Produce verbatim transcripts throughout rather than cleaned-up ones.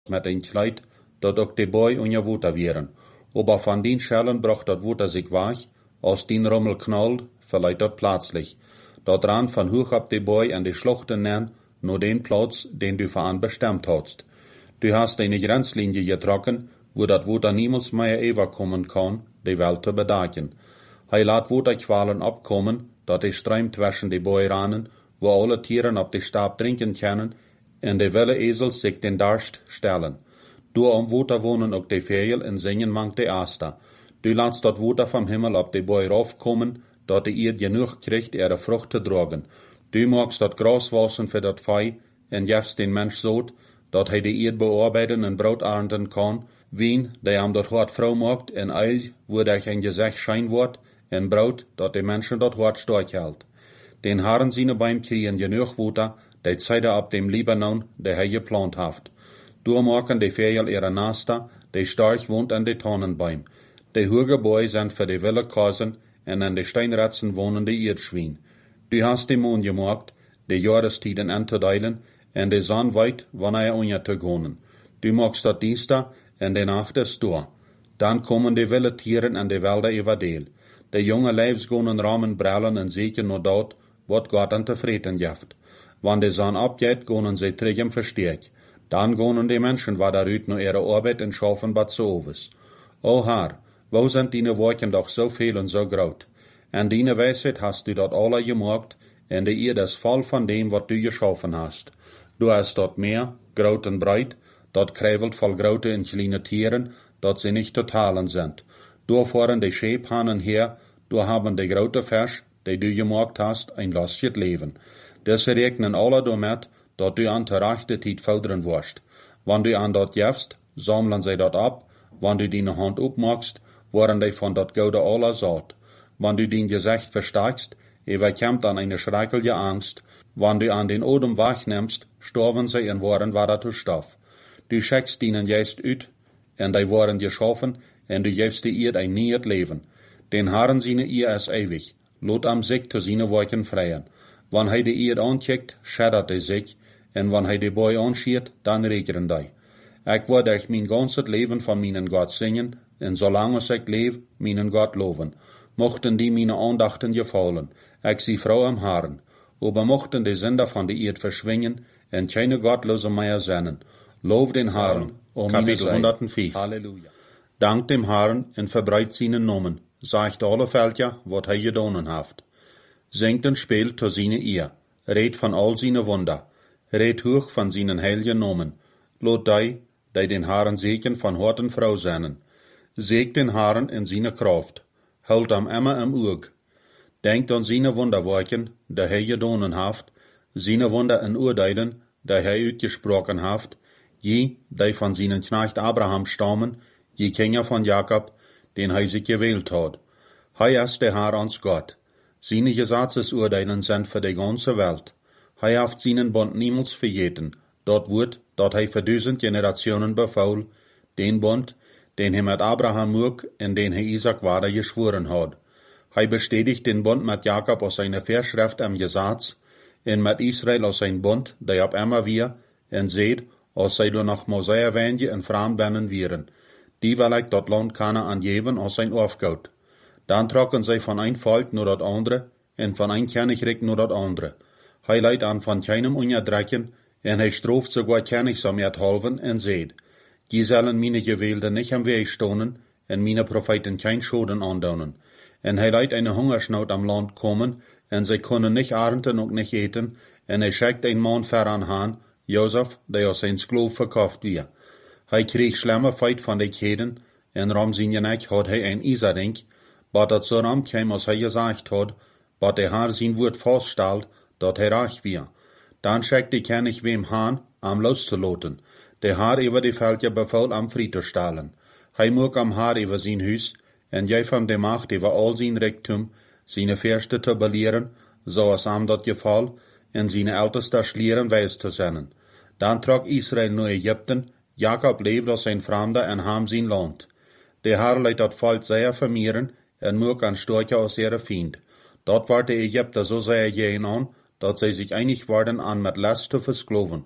met een kleid, dat ook de boy unje Wuter wären. Aber van den Schellen bracht dat Wuter sich weich, als den Rummel knallt, verleiht dat plötzlich. Dat ran van hoch ab de boy en de Schluchten nen, nur den Platz, den du für an bestimmt hast. Du hast eine Grenzlinie getrokken, wo dat Wuter niemals mehr überkommen kann, die Welt zu bedecken. Hij laat Wuterqualen abkommen, dat de Streim zwischen de boy ranen, wo alle Tieren ab de Stab trinken können, en de wilde Esels sich den Darst stellen. Du am Wuter wohnen ook de Vögel en zingen mangt de Asta. Du laatst dat Wuter vom Himmel ab de boy raufkommen, dat de Eerd genug kriegt, ihre Frucht te drogen. Du magst dat Gras wassen für dat Vieh, en jefst den Mensch zoot, dat hij de Eerd bearbeiten en brood ernten kan, wien, die am dat hart vrouw maakt, en eil, wo der een gezicht schein wordt, en brood, dat de Menschen dat hart stark hält. Den Herren sine beim kriegen genug Wuter, die Zeit ab dem Libanon, der hij geplant haft. Du maken de Vögel ihre Nester, die stark wohnt an de Tannenbaum. De hoge Bäume sind für de wilde Kasen, en an de Steinratzen wohnen de Erdschwein. Du hast de Mond gemaakt, de Jahrestiden anzudeilen, en de Sonne weit, wann er unja te gonen. Du magst dat Dienstag, en de Nacht is door. Dan komen de wilde Tieren en de Wälder überdeel. De jonge Leibs gonen ramen brellen en zeker no dat, wat Gott an te vreten jeft. Wann de Sonne abgeht, gonen ze trigem versterk. Dan gonen de Menschen wat daaruit no ihre Arbeit en schaffen wat so overs. O Herr, wo sind dine Worten doch so viel und so groot? En dine Weisheit hast du dat alle gemaakt, en de Eerd is voll van dem wat du geschaffen hast. Du hast dat Meer, groot en breit, dat krävelt voll grote en kleine Tieren, dat sie nicht zu teilen sind. Du fahren de Schäbhanen her, du haben de grote Fisch, die du gemaakt hast, ein lastjes Leben. Das regnen alle damit, dat du an der rechte Tijd fördern wirst. Wann du an dat jefst, sammeln sie dat ab, wann du deine Hand opmachst, worden die von dat Goude aller saat. Wann du dein Gesicht verstärkst, überkommt an eine schreckliche Angst. Wann du an den Odem wegnimmst, sterben sie und worden wieder zu Stoff. Du schickst ihnen jetzt ut, en die worden geschaffen, en du gibst die Eerd ein neues Leben. Den Herren seine Ehe ist ewig, lot am sich zu seine Worten freien. Wann hij de Eerd aankijkt, schaddert hij zich, en wann hij de boy anschiert, dan rekenen die. Ik word euch mijn ganzes Leben van mijn Gott singen, en zolang als ik leef, mijn Gott loven. Mochten die meine Andachten gefallen, ik zie Frau am Herren, aber mochten die Sünder von der Eerd verschwingen, en keine Gottlose mehr sennen. Lof den Herren, o Kapitel honderdvijf. Halleluja. Dank dem Herren en verbreit seinen Namen, sagt alle Völker, wat hij gedonen haft. Singt und spielt zu seine Ehr, red von all seine Wunder, red hoch von seinen heiligen Namen. Lot die, die den Herren segen von Hort und Frau seinen. Segt den Herren in seine Kraft, hält am immer im Auge. Denkt an seine Wunderwerken, die er gedonen haft, seine Wunder in Urteilen, die er uitgesprochen haft, je, die von seinen Knecht Abraham stammen, je Kinder von Jakob, den er sich gewählt hat. Er ist der Herr ans Gott. Seine Gesetzesurteilen sind für die ganze Welt. Er haft seinen Bund niemals vergeten. Dort wird, dat hij für duizend Generationen befaul, den Bund, den hij mit Abraham mug, en den hij Isaac weiter geschworen hat. Hij bestätigt den Bund mit Jakob aus seiner Verschrift am Gesetz, en mit Israel aus sein Bund, der ab immer wir, en seht, als zij door nach Mosea wendje en vreemd binnen wieren. Die wil ik dat land Kanaan geven als zijn Aufgoud. Dan trokken zij van een volk naar dat andere, en van een koninkrijk naar dat andere. Hij leidt aan van keinem onderdrukken, en hij strooft sogar Königssamheid halven en zeet, die zullen meine Gewählte nicht am Weg stonen, en meine Propheten kein Schoden andonen. En hij leidt eine Hungersnood am Land kommen, en zij kunnen nicht ernten und nicht eten, en hij schickt een man veran haan, Josef, der als zijn Sklav verkauft wird. Hij kreeg schlimme feit van de Keden, en ram zijn nek had hij een Isarink, wat dat so ram kwam als hij gesagt had, wat de Herr zijn woord vaststelt, dat hij reich wird. Dan schickt de König wem haan, am loszulaten. De Herr über die Völker befaul am Fried zu stellen. Hij moet am Herr über sein Huis, en jij van de Macht über all sein Reichtum, seine Fürste zu belehren, so als am dat geval, en seine Älteste schlieren wijs zu sennen. Dan trok Israel naar Ägypten, Jakob leeft als zijn Fremder en ham zijn Land. De Herr leidt dat volk sehr vermehren, en moet an storchen als ihre Feind. Dort war de Ägypter so sehr gehen an, dat zij zich einig worden an met Last zu versklaven.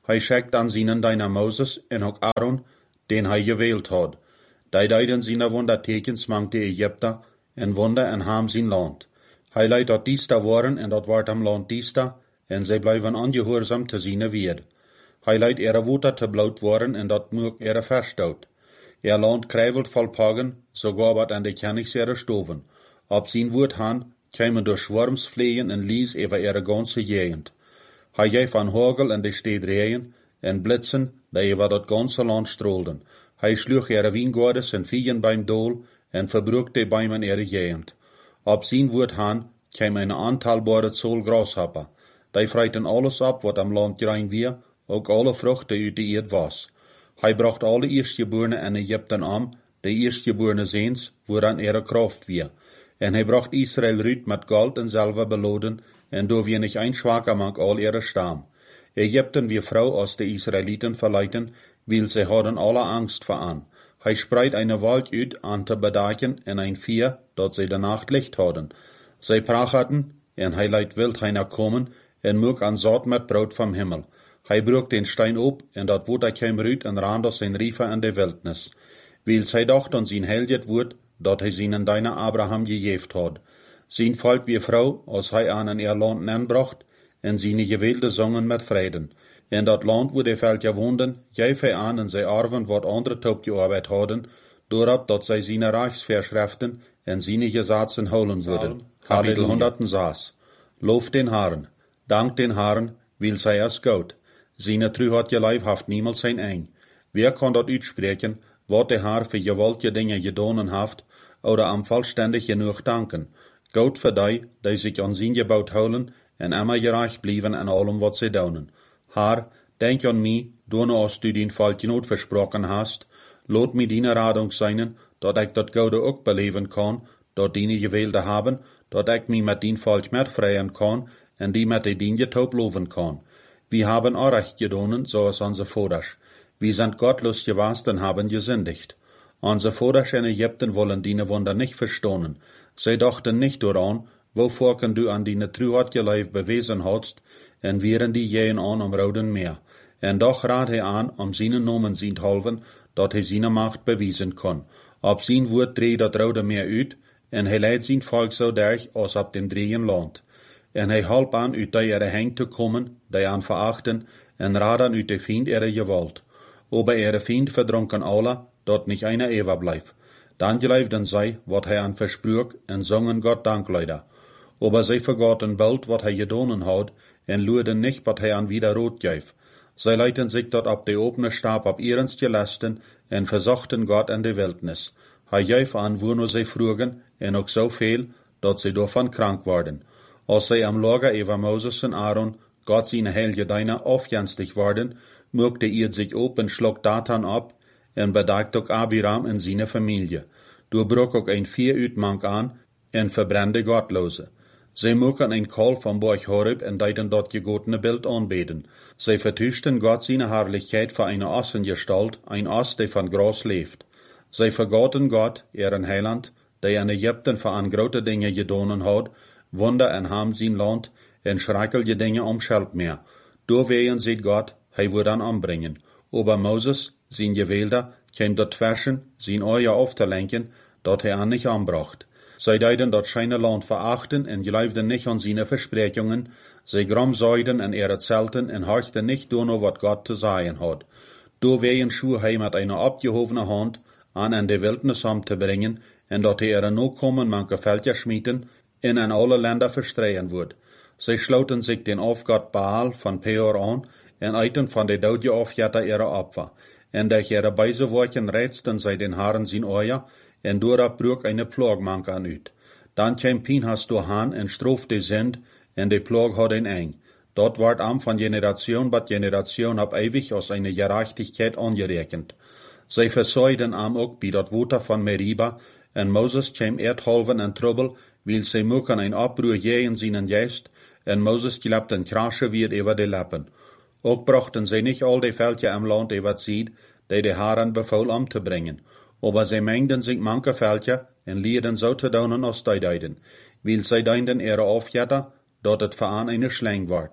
Hij schickt dan zijn deiner Moses en ook Aaron, den hij gewählt had. Die deiden zijn wondertekens mang de Egypter en wonder en ham zijn land. Hij leidt dat diesta worden en dat wordt am land diesta, en zij blijven ongehoorzaam te zijn weerd. Hij leidt ere woeder te bloot worden en dat moet ere verstout. Er land krijvelt vol pagen, sogar wat aan de kennis ere stoven. Op zijn woord han, kämen door schwarms vleien en lies over ere ganze gegend. Hij geeft van hagel en de steed reeën, en blitzen, die over dat ganze land strolden. Hij sloeg ere wijngaardes en viegen beim dool, en verbrucht de beimen ere gegend. Op zijn woord han, kwam een aantalbare zool grashopper. Die freiten alles op wat am land grein weer, ook alle vruchten uit de eerd was. Hij bracht alle eerstgeborene in Egypten om, de eerstgeborene zeens, waaraan ere kracht weer. En hij bracht Israël ruit met goud en zilver beloden, en door wie nicht ein schwaker mank al ere stam. Egypten wie vrouw als de Israëlieten verleiten, wil zij hadden alle angst voor aan. Hij spreidt eine Wald uit aan te bedaken en ein vier, dat zij de nacht licht hadden. Zij prachaten, en hij leidt wild heiner komen, en moek aan zout met brood vom Himmel. Hij broek den stein op, en dat woord kwam ruit en rand als zijn riefer in de wildnis. Wil zij dachten zijn helget woord, dat hij zijn deiner Abraham gegeeft had. Zijn volk wie vrouw, als hij aan een eer land nenbracht, en zijn gewilde zongen met vreden. En dat land waar de veldje woonden, geef hij aan en zij arven wat andere top gearbeid hadden, doorop dat zij zijn Reichsverschriften en zijn gezatzen houden würden. Kapitel honderdzes. Loof den Herrn, dank den Herrn, wil zij es goed. Zijn tru hat je lijf haft niemals zijn ein. Wer kan dat uitspreken, wat de Herr für gewaltige dingen gedonen haft, oder am vollständig genoeg danken. Goed voor die, die zich aan zijn gebouwd houden, en immer gerecht blijven in allem wat zij doen. Herr, denk aan mij, doorne als du din volkgenoot versproken hast, laat mij dine radung zijn, dat ik dat Gode ook beleven kan, dat dine gewählte haben, dat ik mij met dien volk metvrijen kan, en die met de dien getoop loven kan. Wir haben Unrecht gedonen, so es unsere Voders. Wir sind gottlos gewast und haben gesündigt. Unsere Voders in Ägypten wollen dine Wunder nicht verstohnen. Sie dachten nicht daran, wovor du an dine Truheit geleif bewiesen hast, en wären die jähen an um Roden mehr. En doch rat hij aan om zijn nomen zijn halven, dat hij zijn macht bewijzen kan. Op zijn woord dreht dat Rode meer uit, en hij leidt zijn volk zo derg als op dem drieën land. En hij helpt aan uit die ere heng te komen, die aan verachten, en raad aan uit de vriend ere gewalt. Ober ere vriend verdronken alle, dat nicht einer ever blijft. Dan geleefden zij, wat hij aan versprach, en zongen God dankleider. Aber zij vergaten bald, wat hij gedonen had, en luiden nicht, wat hij aan wieder rot geef. Zij leiten zich dat op de opene stab op ihrens gelasten, en verzochten God in de wildnis. Hij geef aan, wo nur zij vroegen, en ook zoveel, dat zij daarvan krank worden. Als zij am Lager over Moses en Aaron, Gott zijn heilige Diener afjenstig worden, mögte ihr sich op en schlok Datan op, en bedagt ook Abiram en zijn familie. Doorbrok ook een vier uitmank aan, en verbrandde Gottloze. Zij mochten een kalf van Borg Horeb en deiden dat gegotene Bild aanbeten. Zij vertuchten Gott seine Herrlichkeit voor eine Ossengestalt, ein Oss, die van Gras leeft. Zij vergaten Gott, ihren Heiland, die in Ägypten voor aan grote dingen gedonen had, Wunder en ham zijn land, en schreckliche dingen om Scheld meer. Doorwegen ziet Gott, hij wordt dan ombrengen. Aber Moses, zijn gewählter, kwam dat versen, zijn oor af te lenken, dat hij aan nicht anbracht. Zij deiden dat scheine land verachten en geloofden nicht an seine Versprechungen, zij gramzeiden en ihre Zelten en horchten nicht door wat Gott te sagen had. Doorwegen schwur hij met eine abgehobene hand aan in de wildnis om te brengen, en dat hij er no kommen manke Veldje schmieden, en in alle Länder verstreien wordt. Zij sloten zich den Aufgott Baal van Peor aan, en eiten van de doodje afjetter ihre Opfer. En durch ihre Beiseworken reizten zij den Herren zijn oor, en doorop broek eine Plagmank aan uit. Dan kwam Pinhas doorhaan en stroof de zend, en de plag had een eng. Dat wordt am van generation bat generation op ewig als eine Gerechtigkeit angerekend. Zij versäuden am ook bij dat water van Meriba, en Moses kwam erdhalven en trouble, wil zij moeken een opbruch jähen zijn geest, en Moses gelapt een krasje weer over de lappen. Ook brachten zij niet al de veldje am land over ziet, die de Herren bevoel om te brengen. Aber zij mengden zich manke veldje, en leerden zo te doen als die deiden. Wil zij deinden ihre afjetter, dat het voor aan eine Schlang wordt.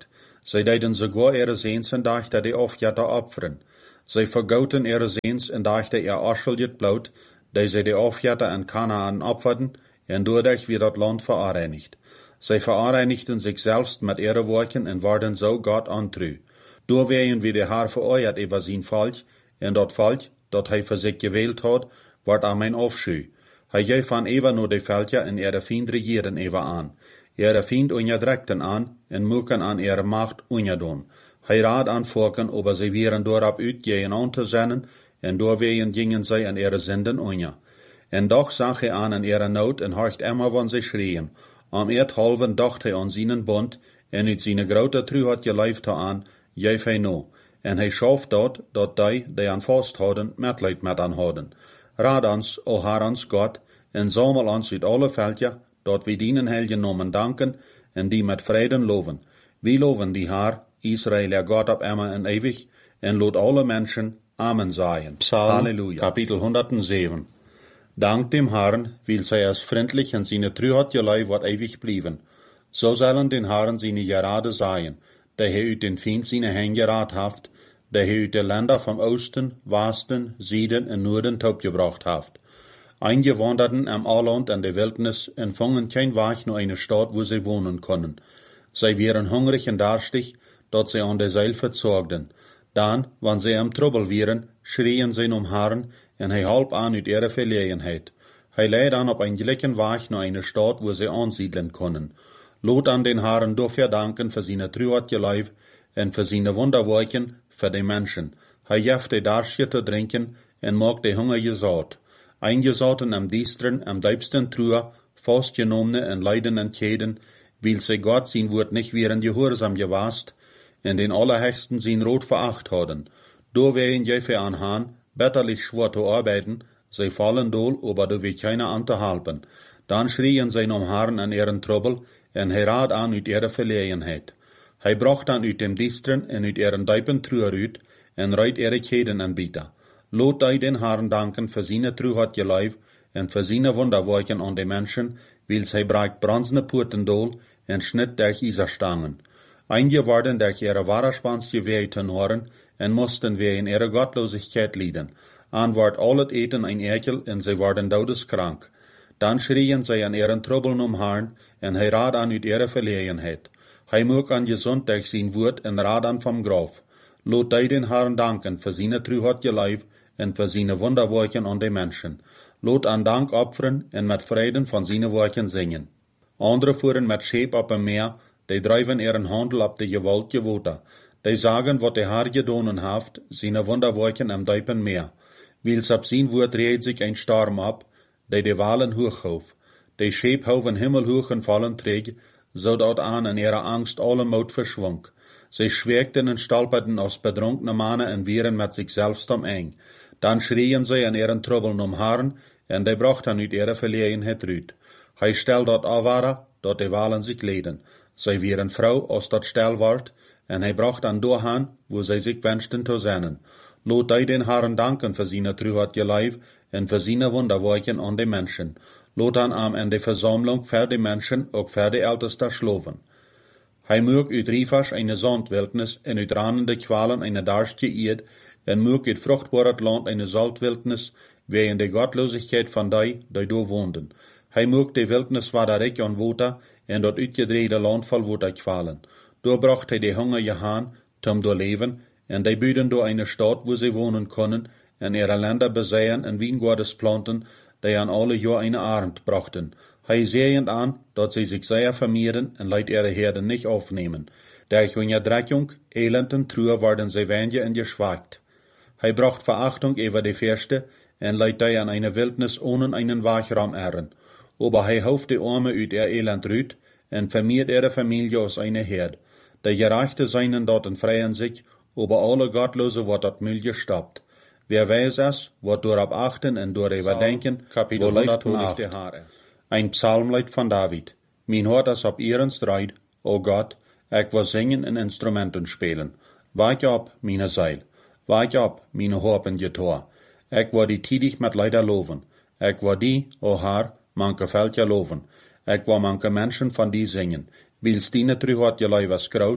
Zij deden sogar ihre Seens en dachten die Aufjätter opferen. Zij vergoten ihre Seens en dachten ihr Ascheljet bloot, die zij die Aufjätter in Kanaan opferten, en doordat weer dat Land vereinigt. Zij vereinigten sich selbst mit ihre Werken en waren so Gott antru. Door werden wie de Haar vereuert über zijn Volk, en dat Volk, dat hij voor zich gewählt had, wordt aan mijn afschuw. Hij geeft van even nur de Völker en ihre Fiend regieren even aan. Ihre Fiend onderdrukten aan, en moeken aan ihre Macht onderdon. Hij raad aan volken, aber sie wären dorop uitgehen aan te zenden, en doorwegen gingen zij in ihre Sünden onder. En doch zag hij aan in ihre nood en horcht immer van zij schreien. Am eerthalven dacht hij aan zijn bond, en uit zijn grote trouw had geleefd aan, geef hij no. En hij schoof dat, dat die, die aan vasthouden, metleid met aan houden. Raad ons, o Herr ons God, en zamel ons uit alle velden, dat we dienen helgen nomen danken, en die met vreden loven. We loven die Herr, Israël, der Gott op immer en ewig, en loot alle mensen Amen sagen. Psalm, Halleluja. Kapitel hundertzeven. Dank dem Herrn, weil zij als vriendlich en seine Treu hat gelei wat ewig blieben. So sollen den Herrn seine Gerade sein, der hij uit den Feind seine Hände geraad haft, der hij uit de Länder vom Osten, Westen, Süden en Norden topgebracht haft. Eingewanderten am Alland en de Wildnis empfangen kein Weg nur eine Stadt, wo sie wohnen können. Zij wären hungrig en darstig, dat sie an der Seil verzorgten. Dan, wann sie am Trouble wären, schrien sie um Herrn, en hij halp aan uit ihre Verlegenheit. Hij leidt an op een gelijken Weg naar eine Stadt, wo sie ansiedeln können. Lot an den Herrn dafür danken für seine Treuheit Leib en für seine Wunderwerken für die Menschen. Hij geeft die Darsje te drinken en maakt die Hunger gesaat. Eingesaten am Diestren, am diepsten True, vastgenommene en leiden en Käden, weil sie Gott sein Wort nicht wären gehorsam gewast, en den Allerhöchsten sein Rot veracht hadden. Do wären jefe an Hahn, betterlich schwor zu arbeiten, sie fallen dol, aber do wird keiner an zu halpen. Dann schrien sie um Herrn an ihren Trouble, en hij raad aan uit ihre Verlegenheid. Hij bracht aan uit dem Distren en uit ihren diepen Trauer uit, en reit ihre Käden anbieten. Lot die den Herrn danken für seine Treuheit geleif, en für seine Wunderwerken an die Menschen, weil hij bragt bronzene Purten dol, en schnitt durch Iserstangen. Einige waren durch ihre Wahrerspanns gewählten Ohren, en mussten wir in ihre Gottlosigkeit leiden. An ward alles eten ein Ekel, en sie waren todeskrank. Dann schrien sie an ihren Trouble um Herrn, en hij raad an uit ihre Verlegenheit. Hij moog an gesund durch sein Wort en raad an vom Graf. Lot die den Herrn danken für seine Treuheit geleif, en für seine Wunderwerken an die Menschen. Lot an Dank opferen en met Frieden von seine Werken singen. Andere fuhren met Scheep op een Meer, die drijven ihren Handel op de gewaltige Water. Die sagen, wat de Herr gedonen haft, seine Wunderwerken am diepen Meer. Wils op zijn Wort reed sich ein Storm ab, die de Walen hochhof. Die Scheep hoven himmelhoch en vallen träg, zodat aan in ihre Angst alle Mut verschwunk. Sie schwärgten und stolperten aus betrunkene Mannen en wieren mit sich selbst am eng. Dann schrien sie in ihren Trouble um Herrn, en die brachten uit ihre Verlegenheit rüt. Hij stel dat afwara, dat die Walen sich leden. Sie wieren Frau, als dat stel ward, en hij bracht an doorhan, wo sie sich wünschten zu sennen. Lot die den Herrn danken für seine Treuheit geleif, en für seine Wunderwerken an die Menschen. Lot an am en de Versammlung für die Menschen, ook für die Älteste schloven. Hij moog uit Rivas eine Zandwildnis, en uit ranende Qualen eine Darstje Eid, en moog uit fruchtbaret Land eine Saltwildnis, wegen de Gottlosigkeit van die, die do woonden. Hij moog de Wildnis waar rijk aan water, en dat uitgedreide Land vol water Qualen. Do bracht hij de Hunger gehaan, tom do leven, en die bieden do eine Stadt, wo sie wohnen können, en ihre Länder besäen en Wiengordes planten, die an alle Jahr eine Arend brachten. Hij sehend an, dat sie sich sehr vermehren en leidt ihre Herden nicht aufnehmen. Durch Unterdrückung, Elend und Trauer werden sie wenige und geschwagt. Hij bracht Verachtung über die Fürste en leidt die an eine Wildnis ohne einen Wachraum ehren. Aber hij hauft die Arme uit ihr Elend rüt en vermehrt ihre Familie aus einer Herd. Die Gerechte seinen dort und freien sich, aber alle Gottlose wird dort Müll gestoppt. Wer weiß es, wird dorab achten und darüber denken, wo leicht holig der Haar ist. Ein Psalmlied von David. Mein Hort ist op ihren Streit, o Gott, ik wil zingen en instrumenten spelen. Wake op, meine Seil. Wake op, meine Hopen Gitar. Ik wil die tidig met leider loven. Ik wil die, o Herr, manke Veltje loven. Ik wil manke Menschen van die zingen. Wils die Treuheit jelui was groot,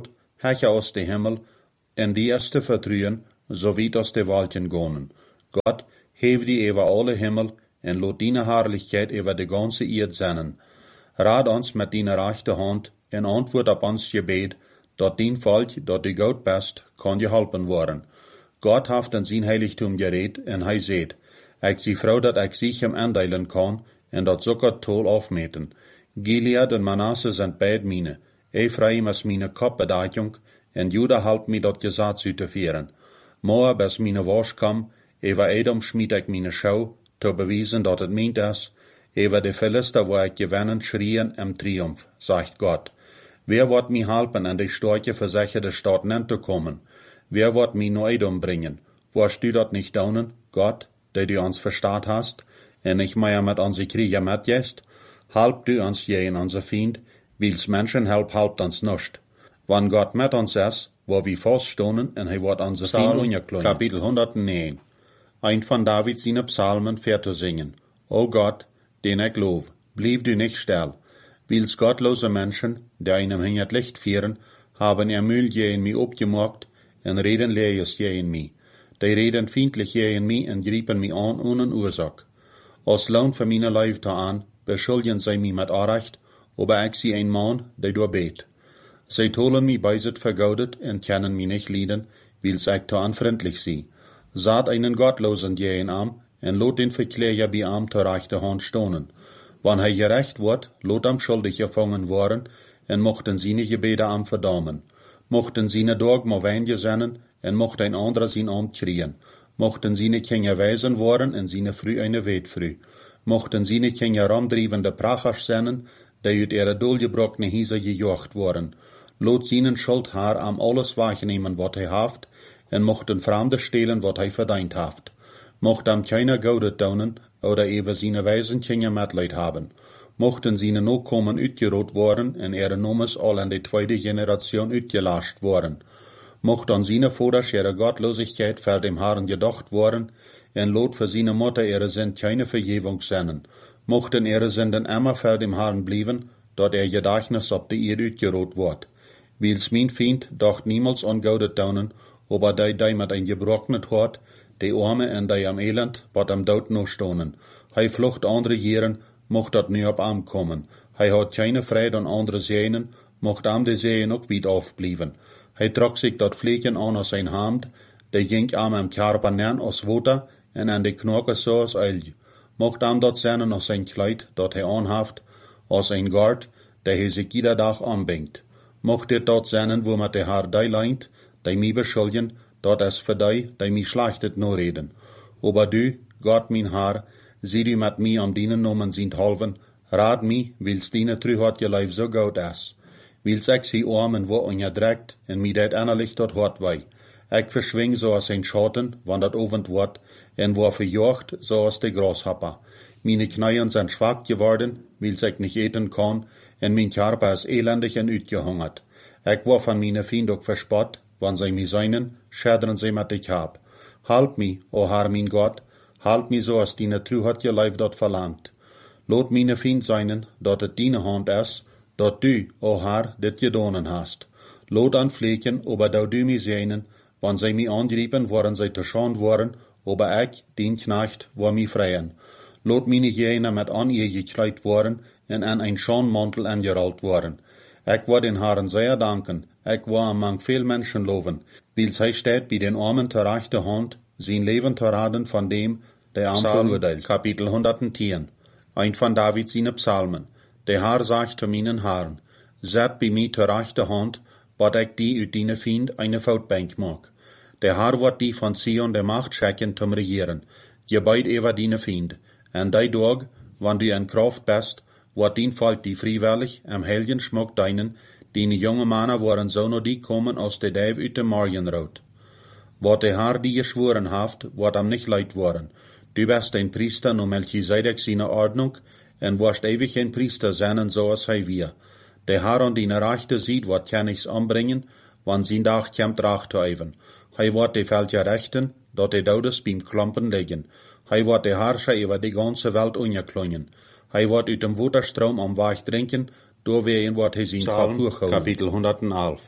heche aus de Himmel, en die erste vertrüen, so wie aus de Wolken gonen. Gott, hef die über alle Himmel, en lot dine Herrlichkeit über de ganze Erd sennen. Raad ons met dine rechte hand, en antwoord op ons gebed, dat dien volk, dat du goed best, kan je helpen worden. Gott haft in zijn heiligtum gereed, en hij zeet, ik zie vrouw dat ik zich hem aandelen kan, en dat zoekt tol afmeten. Gilead en Manasse zijn beid mine, Ephraim is mine kopbedaking, en Juda helpt mij dat gezat uit te vieren. Moab is mine waarskam, over Edom schmied ik mine schouw, te bewijzen dat het meent is, over de Philister waar ik gewinnen schrien im triumph, sagt Gott. Wer wird mij helpen an die starke versicherte Stadt nen te kommen? Wer wird mij naar Edom bringen? Warst du dat nicht daunen, Gott, der du ons verstaat hast, en nicht mehr mit onze Kriege mitgehst? Help du ons je in onze Feind, wils Menschen help helpt ons nicht. Wann Gott mit ons is, wo wir faststonen, en hij wordt onze Feind ungekloinen. Kapitel honderdnegen. Ein von David seine Psalmen fährt zu singen. O Gott, den ich loof, blieb du nicht still. Wils gottlose Menschen, die einem in het Licht vieren, haben ihr Müll je in mich opgemacht, en reden lees je in mich. Die reden feindlich je in mich en griepen mich an ohne Ursache. Als Lohn für meine Leute an, beschuldigen sie mich mit Unrecht, aber ich sie ein Mann, der durchbet. Sie tolen mich beiset vergaudet en kennen mich nicht lieden, wils ich da anfreundlich sie. Saat einen Gottlosen je in am, en lot den Verkläger bei am zur rechte Hand stonen. Wann hij gerecht wordt, lot am schuldig gevangen worden, en mochten seine Gebete am verdammen. Mochten seine Dag maar wijn zennen, en mocht ein anderer zijn Amt kriegen. Mochten seine Kinder weisen worden, en seine Früh eine Wetfrüh. Mochten seine Kinder ramdrievende Prachers zennen, die uit ihre dolgebrockene Hiese gejocht worden. Lot seinen Schuld haar am alles wahrnehmen, wat hij haft, en mochten Fremde stehlen, wat hij verdient haft. Mocht am keiner Gaudet daunen, oder even seine weisen Kinder Mitleid haben. Mochten seine Nachkommen uitgerot worden, en ihre Nomes all an die tweede Generation uitgelascht worden. Mocht an seine Voders ihre Gottlosigkeit für dem Herrn gedacht worden, en lot für seine Mutter ihre Sünd keine Vergebung sennen. Mochten ihre Sünden immer für dem Herrn blieben, dort er Gedächtnis ob die ihr uitgerot wird. Wils mein Feind dacht niemals an Gaudet daunen, aber die, die mit ein gebrochenet Hort, die Arme en die am Elend, wat am Dood noch stonen. Hij vlucht andere jaren, mocht dat nu op am kommen. Hij had keine Freude an andere Zeenen, mocht am de Zeenen ook weit aufblieben. Hij trok zich dat vleken aan als zijn hand, die ging am am Körper nen als water, en an de knoken so als uil. Mocht am dat zennen als zijn kleid, dat hij aanhaft, als een gard, die hij zich ieder dag aanbingt. Mocht dit dat zennen, wo met de haar die leint, die mij beschuldigen, dat is voor die, die mij slachtet no reden. Aber du, Gott mein Herr, zie du met mij am dienen nomen zijn halven, raad mij, wils diene tru hat je lijf zo goud is. Wils ik zie armen wo on je drekt, en mij dat innerlich tot hart wei. Ik verschwing zoals een schatten, wann dat ovend wordt, en word verjocht zoals de grashopper. Meine Knieën zijn schwach geworden, wils ik nicht eten kan, en mijn Körper is elendig en uitgehungert. Ik word van meine Vriend ook verspot, wann sie mich seinen, schädern sie mit ich hab. Halp mich, o Herr mein Gott, halp mich so, als deine Truheit je Leib dort verlangt. Lot meine Feind seinen, dat het deine Hand is, dat du, o Herr, dit gedonen hast. Lot an Flecken, aber da du mich sehnen, wann sie mich angriepen, waren sie terschand worden, aber ich, den Knecht, war mich freien. Lot meine Jene mit an ihr gekleid worden, en an ein Schanmantel angerollt worden. Ich war den Herrn sehr danken, ich war among viel Menschen loven, wils hij steht bei den Armen zur rechten Hand, sein Leben zu raden von dem, der arm verurteilt. Kapitel hundertzehn. Ein von David seine Psalmen. Der Herr sagt zu meinen Herren, zet bei mir zur rechten Hand, wat ich die uit deine Feind eine Voetbank mag. Der Herr wird die von Zion der Macht schicken zum Regieren, gebeid über deine Feind. En die Tag, wann du in Kraft bist, wird dien Volk die freiwillig am Helgen schmuck deinen, die junge Männer waren so noch die kommen aus der Däv uit de Morgenrot. Wat der Herr die geschworen haft, wird am nicht leid worden. Du bist ein Priester no Melchisedek seine Ordnung, en wirst ewig ein Priester sein, so als hij wir. Der Herr an deine Rechte sieht, wat kann ich's anbringen, wann sein Dach kämmt Racht zu eiven. Hij wird die Völker rechten, dat die Daudes beim Klampen liegen. Hij wird die Herrscher über die ganze Welt ungekloinen. Hij wordt uit dem Waterstrom am Weich drinken, door wie een wordt hij zijn kap hooghouden. Kapitel hundertelf.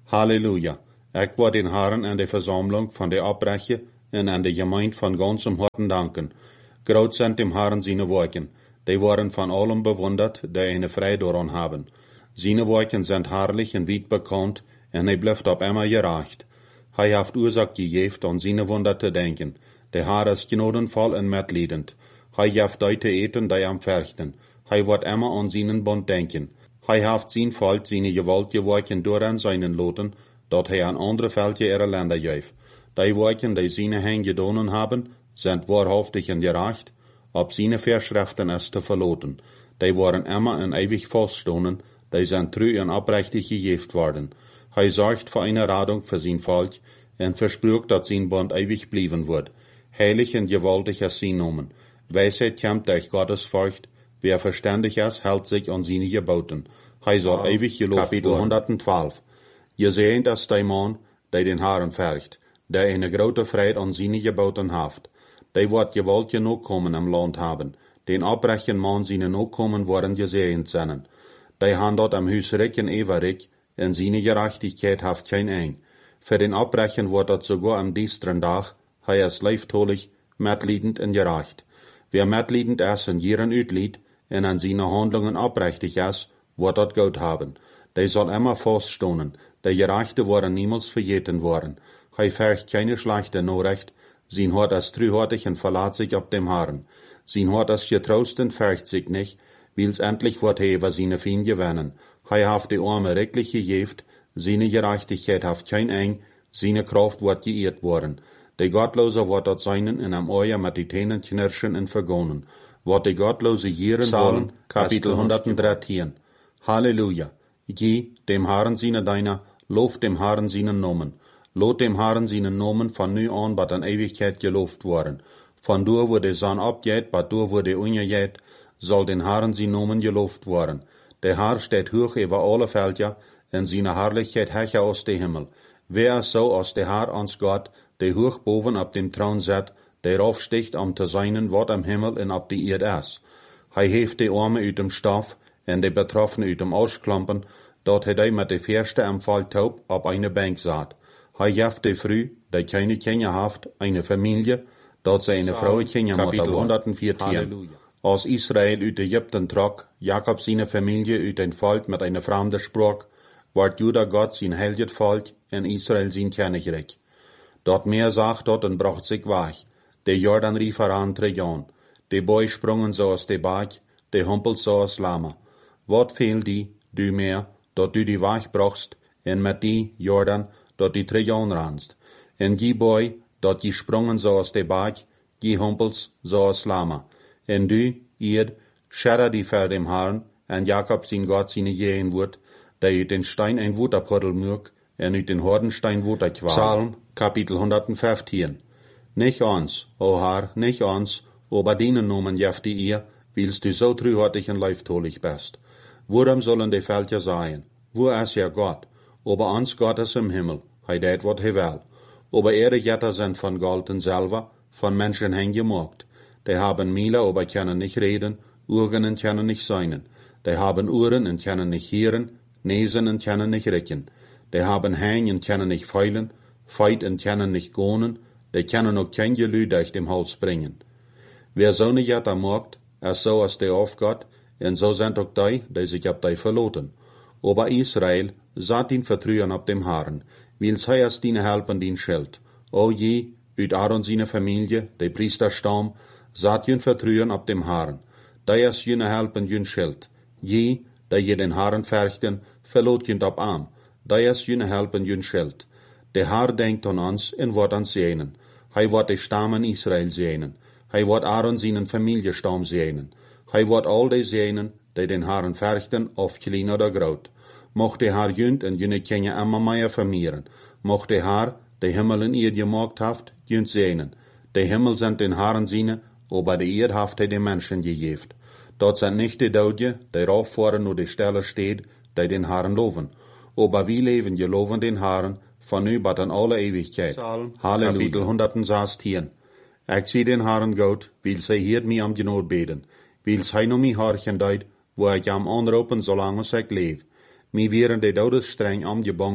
Halleluja. Ik wil den Herren en de Versammlung van de Abbreche en aan de Gemeinde van ganzem Harten danken. Groot zijn dem Herren seine Werken. Die worden van allen bewundert, die eine Freude daran haben. Seine Werken sind herrlich und weit bekannt, en hij blijft op immer gerecht. Hij heeft Ursache gegeven aan seine Wunder te denken. De Herr ist gnadenvoll en medliedend. Hij geeft die te eten, die am verchten. Hij wordt immer an seinen Bund denken. Hij heeft zijn volk seine gewaltige Werken dooraan seinen loten, dat hij aan andere Völker ihre Länder geeft. Die Werken, die seine Hände gedonen haben, sind wahrhaftig und gerecht, ob seine Verschriften es te verloten. Die waren immer en ewig feststonden, die sind treu und oprechtig gegeben worden. Hij sorgt für eine Radung für sein Volk und verspricht, dass sein Bund ewig bleiben wird. Heilig und gewaltig ist sein Namen. Weisheit kommt durch Gottes Furcht. Wer verständig ist, hält sich an seine Geboten. Hij soll oh, ewig gelobt Kapitel werden. hundertzwölf. Je seht ist der Mann, der den Herrn fürcht, der eine große Freude an seine Geboten haft. Der wird gewaltige Nachkommen im Land haben. Den abbrechen Mann seine Nachkommen worden gesehen sein. Der han dort am Hus recken ewerig, en seine Gerechtigkeit haft kein Eng. Für den Abbrechen wird dort sogar am dienstren Tag, hij ist leiftolig, medliedend und gerecht. Wer medliedend ist und ihren Utlied, en an seine Handlungen abrechtig ist, wird dort Gott haben. Der soll immer feststonen, der Gerechte worden niemals vergeten worden. Hij fürcht keine schlechte Nachricht, sein Hort ist treuhärtig und verlässt sich auf dem Herrn. Sein Hort ist getrost und fürcht sich nicht, weil's endlich wird er über seine Feinde gewinnen. Hij haft die Arme recklich gegeben, seine Gerechtigkeit haft kein Eng, seine Kraft wird geehrt worden. Der Gottlose wird dort seinen in am Euer mit die Tänen knirschen und vergonnen. Wird die Gottlose jieren wollen, Kapitel hundertdreizehn. Halleluja. Geh dem Herrn seine Deiner, lob dem Herrn seinen Namen. Lot dem Herrn seinen Namen von nu an bat an Ewigkeit gelobt worden. Von dur wo der Sonne abgeht, bat dur wo der untergeht, soll den Herrn sein Namen gelobt worden. Der Herr steht hoch über alle Völker, in seiner Herrlichkeit herrscht aus dem Himmel. Wer ist so als der Herr ans Gott, der hoch boven ab dem Thron sitzt, der aufsticht, um zu seinen, wat am Himmel und ab die Erde ist. Hij heeft die Arme uit dem Stoff, en die Betroffenen uit dem Ausklampen, dort hij mit de Verste am Fall taub op eine Bank saat. Hij geft die Frau, die keine Kinder haft, eine Familie, dort sie eine Frau Kinder Kapitel hundertvierzehn. Als Israel uit Ägypten trok, Jakob seine Familie uit ein Volk mit einer fremden Sprache, ward Juda Gott sein heiliges Volk en Israel sein Königreich. Dort mehr sagt dort und bracht sich weg. Der Jordan rief heran Trajan. Die Boi sprungen so aus de Berg, die humpelt so aus Lama. Wat fehlt die, du mehr, dort du die Weg brachst, en mit die, Jordan, dort die Trajan ranst. En die Boi, dort die sprungen so aus de Berg, die humpels so aus Lama. En du, ihr, scherra die vor dem Herrn, en Jakob sein Gott seine Jehen wird, der ut den Stein ein Wuterpuddel mög, en ut den Hordenstein Wuter qual. Psalm, Kapitel hundertfünfzehn. Nicht uns, o Herr, nicht uns, aber deinen Namen jefte ihr, weil's du so treuhärtig und leiftolig bist. Worum sollen die Völker sein? Wo ist ja Gott? Aber uns Gott ist im Himmel, hei det wat he will. Aber ihre Götter sind von Gold und Silber, von Menschen gemacht. Die haben Miele, aber können nicht reden, Augen und können nicht sein. Die haben Ohren und können nicht hören, Nesen und können nicht riechen. Die haben Hänge und können nicht feilen, Feit und können nicht gehen, die können auch kein Gelü durch dem Hals bringen. Wer so ne Götter macht, ist so als der auf Gott, und so sind auch die, die sich ab die verloten. Aber Israel satt ihn vertrauen ab dem Herrn, weil's er ist deine Help und dein Schild. O je, ut Aaron seine Familie, der Priesterstamm, satt ihn vertrauen ab dem Herrn. Da ist jene Help und jün Schild. Je, da je den Herrn fürchten, verlot jünd ab Arm. Da ist jene Help und jün Schild. Der Herr denkt an uns und wird uns sehnen. Hij wird die Stammen Israel sehnen. Hij wird Aaron seinen Familienstamm sehnen. Hij wird all die sehnen, die den Herrn fürchten, auf klein oder groot. Mocht der Herr jünd und jene Kinder immer mehr vermehren. Mocht der Herr, der Himmel in ihr gemacht haft, jünd sehnen. Die Himmel sind den Herrn seine, aber die Erde haft er den Menschen gegeben. Dort sind nicht die Daudje, die rauffahren nur die Stelle steht, die den Herrn loben. Aber wir leben geloben den Herrn, von nu bat an alle Ewigkeit. Psalm, Halleluja. Kapitel hundertsechzehn. Ich zieh den Herrn Gott, weil sie hier mir am Genot beten, weil sie noch mich horchen deut, wo ich am anropen, solange ich lebe. Mi wären die Todes streng angebangen,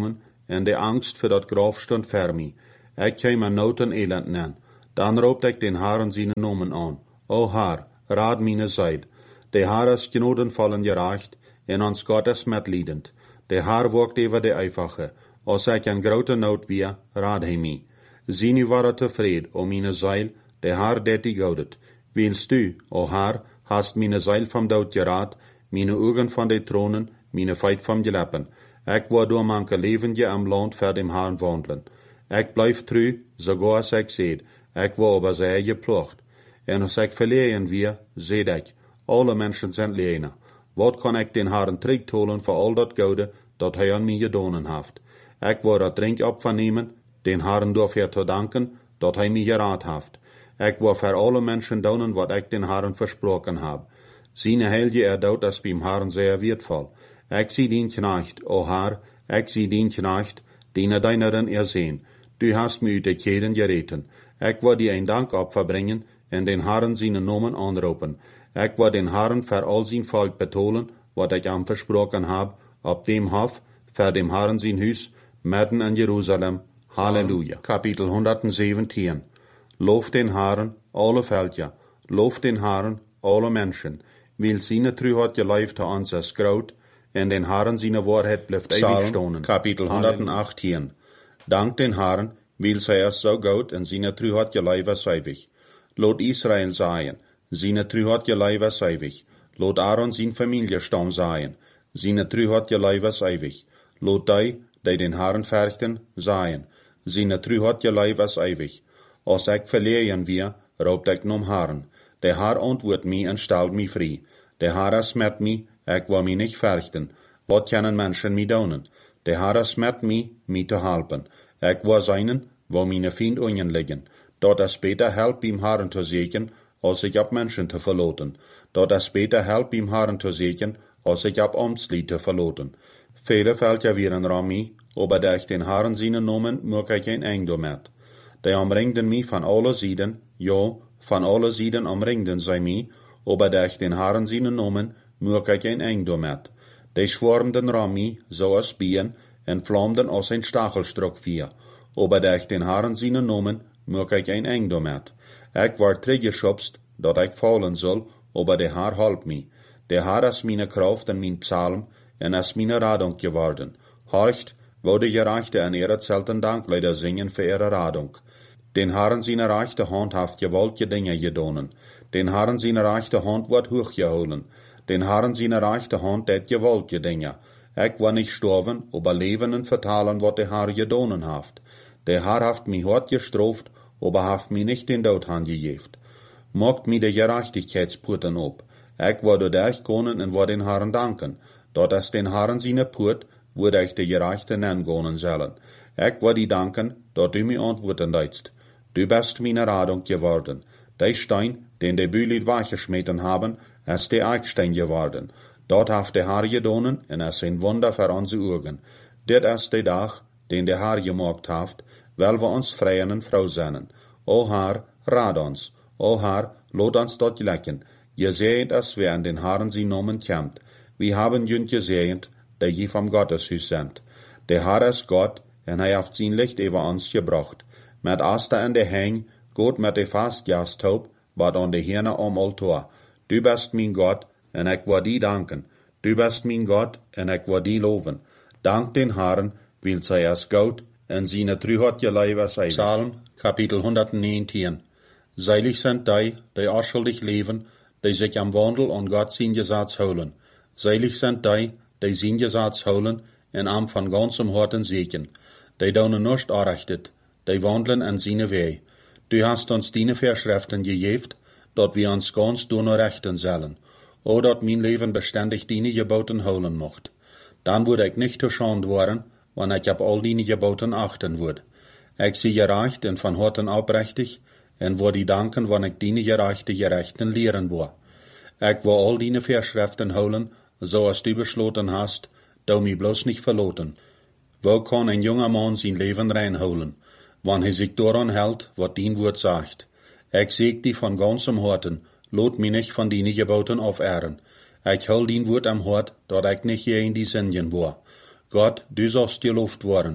en de angst voor dat graf stond voor mij. Ik kwam aan nood en elend neer. Dan roepte ik den Herren zijn nomen aan. O Herr, raad meine Zeil. De Herr is genodenvollen gerecht, en ons God is medliedend. De Herr wogt over de Einfache. Als ik een grote nood weer, raad hij mij. Zie nu waren tevreden, o meine Zeil, de Herr deed die goudet. Willst du, o Herr, hast meine Zeil vom dood geraad, meine ogen van de tronen, meine feit vom geleppen. Ik word door manke levendje am land voor dem Herrn wandelen. Ik blijf trouw, sogar als ik zeed, ik word over zijn eigen plocht. En als ik verleden weer, zeed ik, alle mensen zijn leena. Wat kan ik den Herrn terugtolen voor al dat goede, dat hij aan mij gedaan heeft? Ik word dat drink op vernemen, den Herrn dafür te danken, dat hij mij geraad heeft. Ik word voor alle mensen doen wat ik den Herrn versproken heb. Zijn heilige erdout is beim Herrn zeer wertvoll. Ik zie dien knecht, o Herr, ik zie dien knecht, die deineren erzeen. Du hast mij uit de keden gereten. Ik wil die een dankopfer brengen en den Herrn zijn namen aanroepen. Ik wil den Herrn voor al zijn volk betonen, wat ik hem versproken heb, op dem Hof, voor dem Herrn zijn huis, midden in Jeruzalem. Halleluja. Kapitel honderdzeventien. Loof den Herrn, alle Völker. Loof den Herrn, alle Menschen. Weil seine Treuheit geleeft te ons is groot, en den Herrn seine Wahrheit blijft ewig stonen. Kapitel honderdachttien. Dank den Herrn, weil zij is so gut, en seine Treuheit geleeft is ewig. Lot Israel sagen, seine Treuheit geleeft is ewig. Lot Aaron zijn Familiestamm sagen, seine Treuheit geleeft is ewig. Lot die, die den Herrn fürchten, sagen, seine Treuheit geleeft is ewig. Als ik verlegen weer, roept ik nom Herrn. De Herr antwoordt mij en stelt mij vrij. De Herr is met mij, ik wil mij niet fürchten. Wat kunnen mensen mij doen? De Herr is met mij, mij te helpen. Ik wil zijn, wo mijn vriend ongen liggen. Dat is beter help beim Herrn te zeken, als ik op mensen te verloten. Dat is beter help beim Herrn te zeken, als ik op Amtslied te verloten. Vele Völker wären Rami, aber durch den Herrn seinen Namen mög ich ein Eng damit. Die umringden mich von alle Seiten, ja, von alle Seiten umringden sie mich, aber durch den Herrn seinen Namen mög ich ein Eng damit. Die schwarmden Rami, so als Bien, en vlamden als ein Stachelstock vier, aber durch den Herrn seinen Namen mög ich ein Eng damit. Ich war teruggeschubst, dat ich fallen soll, aber der Herr halp mich. Der Herr ist meine Kraft en mein Psalm, en is meine Radung geworden. Horcht, wo die Gerechte in ihrer zelten Danklieder singen für ihre Radung. Den Herrn seine rechte Hand haft gewaltige Dinge gedonen. Den Herrn seine rechte Hand wird hochgeholen. Den Herrn seine rechte Hand det gewaltige Dinge. Ich war nicht sterben, aber leben und vertalen, wat der Herr gedonen haft. Der Herr haft mich hart gestraft, aber haft mich nicht den Tod angejeft. Mogt mir die Gerechtigkeitspurten ob. Ich wurde durchgehen und wurde den Herrn danken. Dat is den Herrn seine Put, wo ich die Gerechte nennen sollen. Ich will die danken, dat du mir antworten deitst. Du bist meine Radung geworden. Der Stein, den die Bühlit weggeschmeten haben, ist der Eichstein geworden. Dort haft der Herr gedonen, en es ein Wunder für unsere Augen. Dit ist der Tag, den der Herr gemacht haft, weil wir uns freien und froh sein. O Herr, rad uns. O Herr, lot uns dort lecken. Je seht es, wer an den Herrn sie Namen kämmt. Wir haben jünd gesehen, die je vom Gotteshuis sind. Der Herr ist Gott, en hij heeft zijn Licht über uns gebracht. Met Aster in de Heng, Gott met de Fastjahrsthaup, wat an de Hirne am Altar. Du bist mein Gott, en ik wil die danken. Du bist mein Gott, en ik wil die loven. Dank den Herrn, weil zij is gut, en seine Treuheit geleeft is ewig. Psalm, Kapitel honderdnegentig. Seilig sind die, die unschuldig leben, die sich am Wandel an Gott sein Gesetz holen. Seilig sind die, die sein Gesetz holen, en am von ganzem Herzen segen. Die daunen nicht anrechtet, die wandeln in seine Wege. Du hast uns deine Verschriften gegeben, dat wir uns ganz rechten sollen, o dat mein Leben beständig deine Geboten holen mocht. Dann würde ich nicht zu schand worden, wenn ich ab all deine Geboten achten würde. Ich sie gerecht und von Herzen aufrichtig, en würde die danken, wenn ich deine gerechte Gerechten lehren würde. Ich will all deine Verschriften holen, so als du beschlossen hast, du mich bloß nicht verloten. Wo kann ein junger Mann sein Leben reinholen, wann er sich daran hält, was dein Wort sagt? Ich seg dich von ganzem Herzen, lot mich nicht von deinen Geboten aufehren. Ich hol dein Wort am Hort, dat ich nicht je in die Sünden war. Gott, du sollst gelobt worden.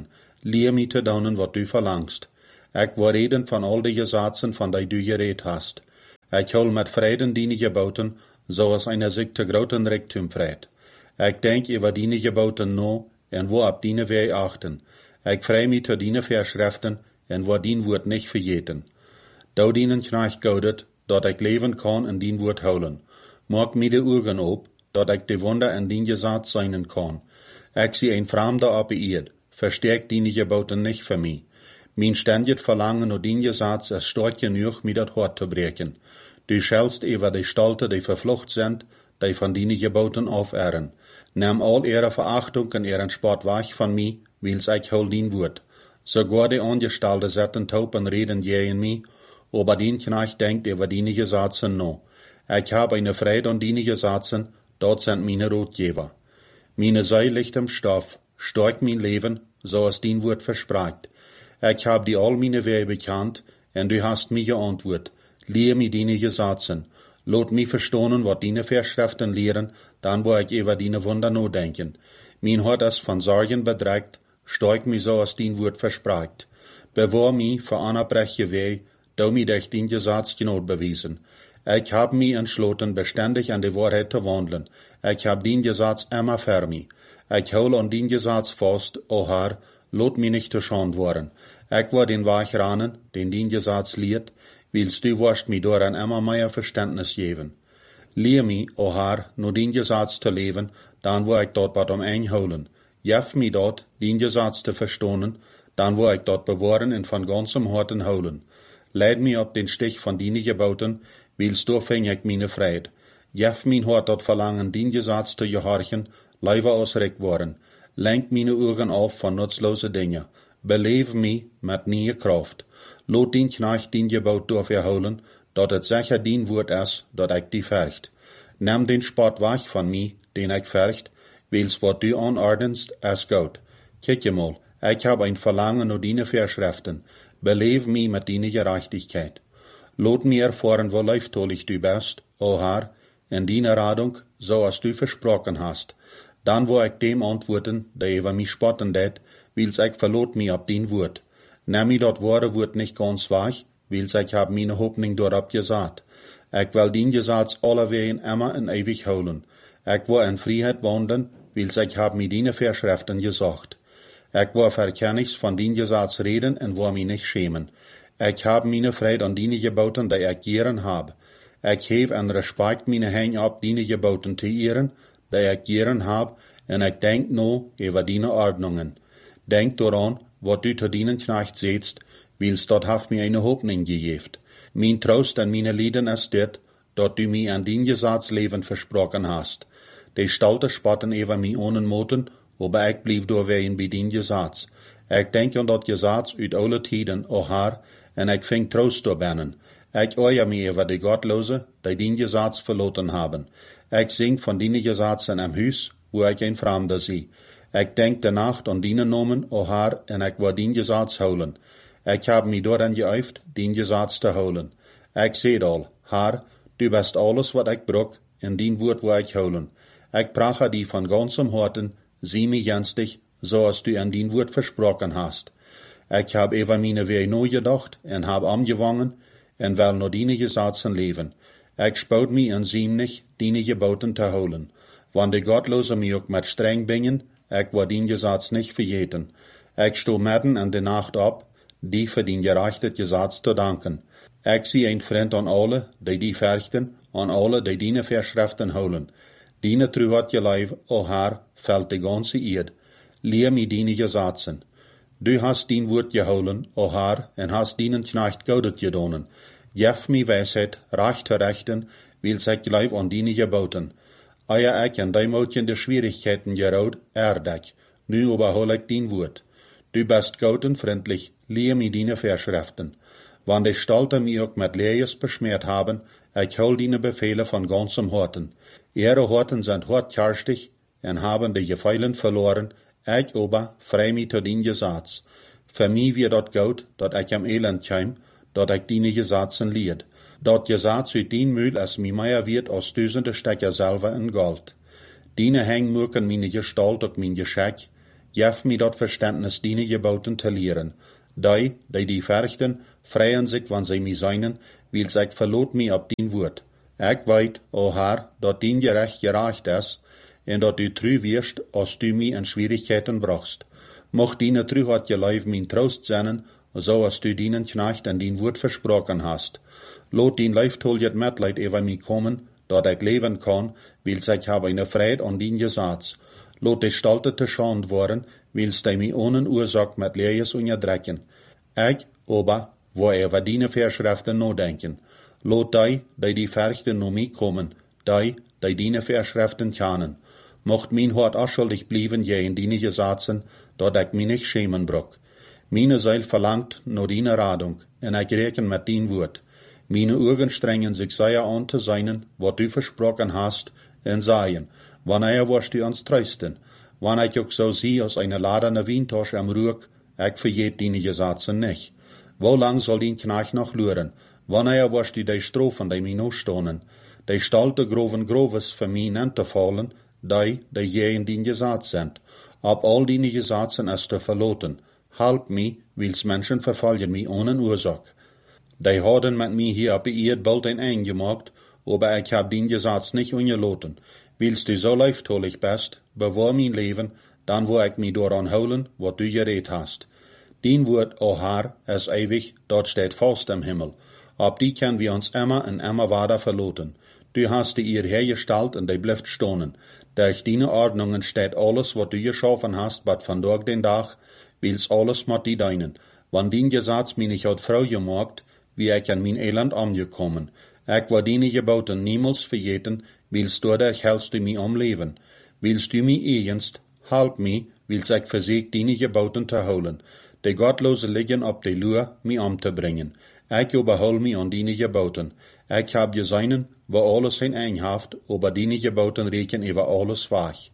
leer mij te doen wat du verlangst. Ik wil reden van al die zaken van die du gereed hast. Ik hol met vreden die geboten, zoals einer zich te groten Reichtum vreet. Ik denk über die geboten no, en wo ab die wij achten. Ik vrij mij te die verschriften, en wo dien woord nicht vergeten. Dou dienen krijg goudet, dat ik leven kan en dien woord houden. Maak mij de ogen op, dat ik de wonder en dien gezaad zijn kan. Ik zie een vreemde op de eerd, versterkt die geboten nicht voor mij. Mijn ständig verlangen naar dien gezaad is sterk genoeg mij dat hart te breken. Du schelst over de Stalte, die vervlucht sind, die van die geboten aufehren. Neem al ihre Verachtung en ihren Spott weg van mij, wils ik hol dien woord. Sogar die Angestellte zetten taub en reden gegen mij, aber dien Knecht denkt über die Gesetze no. Ich habe eine Freude an die Gesetze, dort sind meine Rotgeber. Meine Seele liegt im Stoff, stark mein Leben, so es dien Wort verspricht. Ich hab die all meine Wege bekannt, und du hast mir geantwortet. Lehr mir die Gesetze. Lot mich verstehen, wat die Verschriften lehren, dann wo ich über die Wunder no denken. Mein Hart ist von Sorgen bedreckt, stark mich so es dien Wort verspricht. Bewahr mich vor unabbreche Wege, da mir durch den Gesetz genot bewiesen. Ich hab mich entschlossen, beständig an die Wahrheit zu wandeln. Ich hab den Gesetz immer für mich. Ich hol an den Gesetz fast, o Herr, lot mich nicht zu schand worden. Ich war den Weg ranen, den den Gesetz lehrt, willst du wirst mir daran immer mehr Verständnis geben. Lehr mich, o Herr, nur den Gesetz zu leben, dann wo ich dort was um einholen. Jef mich dort, den Gesetz zu verstehen, dann wo ich dort bewahren und von ganzem Herzen holen. Leid mich ab den Stich von die Geboten, willst du fäng ich meine Freude. Jef mein Hort dort verlangen, den Gesetz zu gehorchen, leider ausrecht worden. Lenk meine Augen auf von nutzlose Dinge. Beleef mich mit nieuwe Kraft. Lot den Knecht den Gebot durchholen, dat het sicher dien Wort is, dat ik die vergt. Nimm den Spott weg von mir, den ich vergt, wils wat du anordnest, is gut. Kijk je mal, ich hab ein Verlangen nach deine Verschriften. Beleef mich mit deiner Gerechtigkeit. Lot mir erfahren, wo leiftolig du bist, o Herr, in deiner Radung, so als du versprochen hast. Dann wo ich dem antworten, der über mich spotten det, wils ich verlot mich ab dein Wort. Nimm mir dat wahre Wort nicht ganz weg, wils ich hab meine Hoffnung dort gesagt. Ich will den Gesetz allerwegen immer in ewig holen. Ich will in Freiheit wandeln, wils ich hab mir deine Verschriften gesagt. Ich will verkennigs von den Gesetz reden und will mich nicht schämen. Ich hab meine Freude an deine Geboten, die ich gern hab. Ich hef en Respekt meine Hände ab, deine Geboten zu ehren, die ich gern hab, und ich denk no über deine Ordnungen. Denk daran, wat du zu deinen Knecht setzt, wils dort haft mir eine Hoffnung gegeben. Mein Trost an meine Lieden ist dit, dat du mir an den Gesetzleben versprochen hast. Die Stalte spotten über mich ohne Moten, aber ich blieb doorwegen bei den Gesetz. Ich denk an dat Gesetz uit alle Tiden, o Herr, en ich fing Trost doorbinnen. Ich euer mir über die Gottlose, die den Gesetz verloren haben. Ich sing von den Gesetzen am Hus, wo ich ein Fremder sie. Ich denk der Nacht an deinen Namen, o Herr, en ich will den Gesetz holen. Ich hab mich daran geübt, den Gesetz zu holen. Ich seh all, Herr, du bist alles, wat ich brauch, in den Wort, wo ich holen. Ich prache die von ganzem Herzen, sieh mich jenstig, so als du an den Wort versprochen hast. Ich hab über meine Wege neu gedacht, en hab angefangen, en will nur deine Gesetzen leben. Ich spout mich in siem nicht, deine Geboten zu holen. Wann die Gottlose mich auch mit streng bingen, ich will den Gesetz nicht vergeten. Ich sto mitten in der Nacht ab, die für den gerechten Gesetz zu danken. Ich sie ein Freund an alle, die die fürchten, an alle, die deine Verschriften holen. Deine True hat je Leib, o Herr, fällt die ganze Erd. Lehr mir deine Gesetzen. Du hast dein Wort geholen, o Herr, en hast deinen Knecht Goudet gedonen. Jef mi Weisheit, recht zu rechten, wils ich Leib an deine Geboten. Euer ich an dein Motchen der Schwierigkeiten geraut, erdek. Nu überhol ich dein Wort. Du bist gut und freundlich, lehr mir deine Verschriften. Wann die Stalte mir auch mit Lees beschmiert haben, ich hol deine Befehle von ganzem Herzen. Ihre Herzen sind hartkerstig und haben die Gefeilen verloren, ich aber frei mich zu den Gesetz. Für mich wird dort gut, dat ich am Elend käm, dat ich deine Gesetzen lied. Dat Gesetz uit den Mühl als mir mehr wird als tausende Stecker selber in Gold. Deine Häng mögen meine Gestalt und mein Geschick, Jef mi dat Verständnis diene geboten te leren. Die, die die verchten, freien sich, wann sie mi seinen, weil sich verlot mi ab dien Wort. Ik weet, o Herr, dat dien gerecht geracht is, en dat du true wirst, als du mi in Schwierigkeiten brachst. Mocht diene truhat je lijf min troost zijn, zo als du dienen knecht en dien Wort versproken hast. Lot dien lijf tol jet metleid over mi komen, dat ik leven kan, wils ik heb eine Freude an dien Gesetz. Lot de stalte te schand worden, wils de mi ohne Ursache met lees onderdrekken. Ik, oba, wo over diene Verschriften nodenken. Lot die, die die verchten no mi komen, die, die diene Verschriften kennen. Mocht mijn hart afschuldig blijven je in diene Gesetzen, dat ik mi nicht schämen brok. Meine Seil verlangt no diene Radung, en ik reken met dien Woord. Meine Augen strengen sich sehr an te seinen, wat du versprochen hast, en sagen, wanneer wirst du uns trösten? Wann ich auch so sie aus einer ladene Weintasche am Ruck, ich verjet diene Gesetzen nicht. Wo lang soll dien Knecht noch luren? Wanneer wirst du die Strophen, die mir noch stonen? Die stalte groven groves für mich nicht te fallen, die, die je in dien Gesetz sind. Ab all diene Gesetzen ist te verloten. Halb mi, wils Menschen verfallen mi ohne Ursache. Die hadden met mij hier op de eerd bald een eind gemaakt, aber ik heb dien Gesetz nicht ungeloten. Wils du so leiftolig bist, bewaar mijn leven, dan wil ik mij daaraan houden, wat du gereed hast. Dien Woord, o Herr, is ewig, dat steht vast im Himmel. Ab die können wir uns immer en immer weiter verloten. Du hast die eerd hergesteld en die blijft stonen. Durch deine Ordnungen steht alles, wat du geschaffen hast, wat vandaag den Dag, wils alles mit die deinen. Wann dien Gesetz mich nicht hat Frau gemacht, wie ich an mein Elend angekommen. Ich war deine Geboten niemals vergeten, wils dadurch hältst du mich am Leben. Wils du mich egenst, halb mich, wils ich versieg deine Geboten zu holen. Die Gottlose liegen ab die Lur, mich umzubringen. Ich überhol mich an deine Geboten. Ich hab gesehen, wo alles in Einhaft, aber deine Geboten reken über alles wach.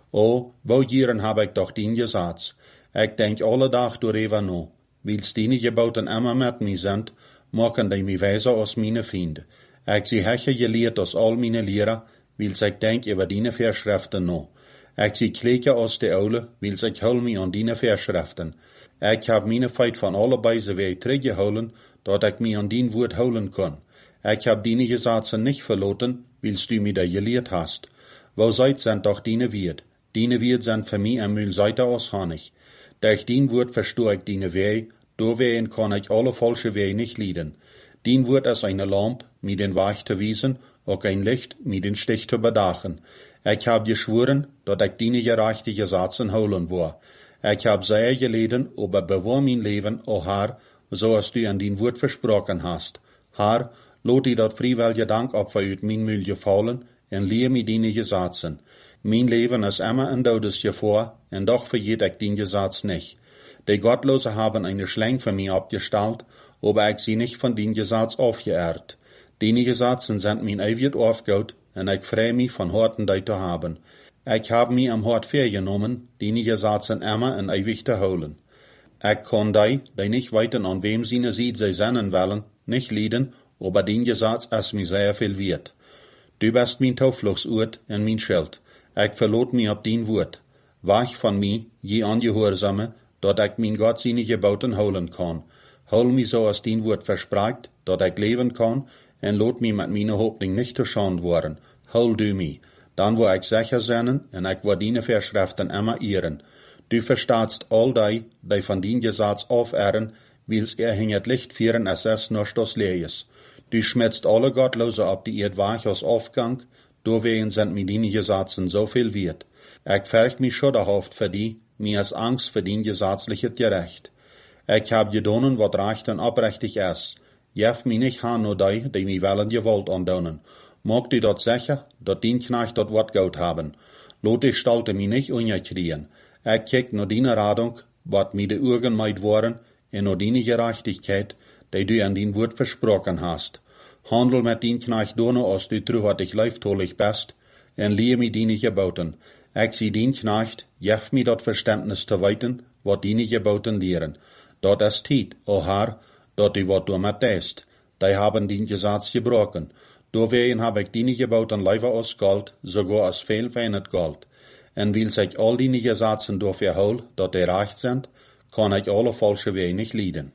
O, wo jieren hab ich doch dein Gesetz. Ich denk alle Tag darüber no. Wils deine Geboten immer mit mir sind, maken die mij wijzer als mijn vrienden. Ik zie heche geleerd als al mijn leren, wils ik denk over die Verschriften no. Ik zie kleken als de oude, wils ik hul mij aan die Verschriften. Ik heb mijn feit van allebei ze weer teruggehouden, dat ik mij aan die Woord houden kon. Ik heb die Gesetze nicht verloten, wils du mij dat geleerd hast. Wo seid sind doch die Wirt? Die Wirt sind für mich ein Mühlseite aus Honig. Durch die Woord verstoor ik die Weh, doorwegen kan ik alle falsche Wege nicht leiden. Dien Woord is eine Lamp, mir den Weg te wiesen, ook ein Licht, mir den Stich te bedachen. Ik heb geschworen, dat ik die gerechte Gesetzen holen war. Ik heb sehr geleden, aber bewaar mein Leben, o Herr, zoals du an dien Woord versprochen hast. Herr, lot die dat vrijwillige Dank op uit mijn Müll gefallen, en leer mir die Gesetzen. Mein Leben ist immer ein Todesgefahr, en doch vergeet ik dien Gesetz nicht. Die Gottlose haben eine Schlang für mich abgestellt, aber ich sie nicht von den Gesetz aufgeehrt. Die Gesetzen sind mein ewig aufgeholt, und ich freue mich von Horten die zu haben. Ich habe mich am Hort vergenommen, die Gesetzen immer in ewig zu holen. Ich kann die, die nicht weiten an wem sie ne sieht, sie sennen wollen, nicht leiden, aber den Gesetz ist mir sehr viel wert. Du bist mein Taufluchtsort und mein Schild. Ich verlot mich ab dein Wort. Wach von mir, je Angehorsame, dat ik mijn Gott seine Geboten holen kan. Hol mich so als dein Wort verspracht, dat ik leven kan, en lot mich mit meiner Hoffnung nicht zu schand worden. Hol du mich, dann wo ich sicher sein, en ik wo deine Verschriften immer ehren. Du verstaatst all die, die von dein Gesetz aufehren, wils er hinget Licht führen, es es nur das Lees. Du schmetzt alle Gottlose ab die Erd wach als Aufgang, doorwegen sind mir deine Gesetzen so viel wert. Ich fürcht mich schudderhaft für die, mir ist Angst für den gesetzliche Gerecht. Ich hab gedonen, wat recht und abrechtig ist. Jef mich nicht han nur die, die mir wollen gewollt andonen. Mag du dort sicher, dat dien Knecht dort wat gut haben. Lot ich stalte mich nicht unkriegen. Ich kiek nur deine Radung, wat mir de Augen meid waren, en nur deine Gerechtigkeit, die du an den Wort versprochen hast. Handel mit dien Knecht dono, als du truhartig leiftolig bist, en leer mir deine Geboten. Ich sie dien Knecht, jef mir dat Verständnis te weiten, wat deine Geboten lehren. Dat is Tiet, o Herr, dat du wat du mit deest. Die haben dien Gesetz gebrochen. Doorwegen hab ich deine Geboten lieber als Gold, sogar als viel feinet Gold. en wil zich al die gezatzen dafür hol, dat die recht sind, kann ich alle falsche Wege nicht leiden.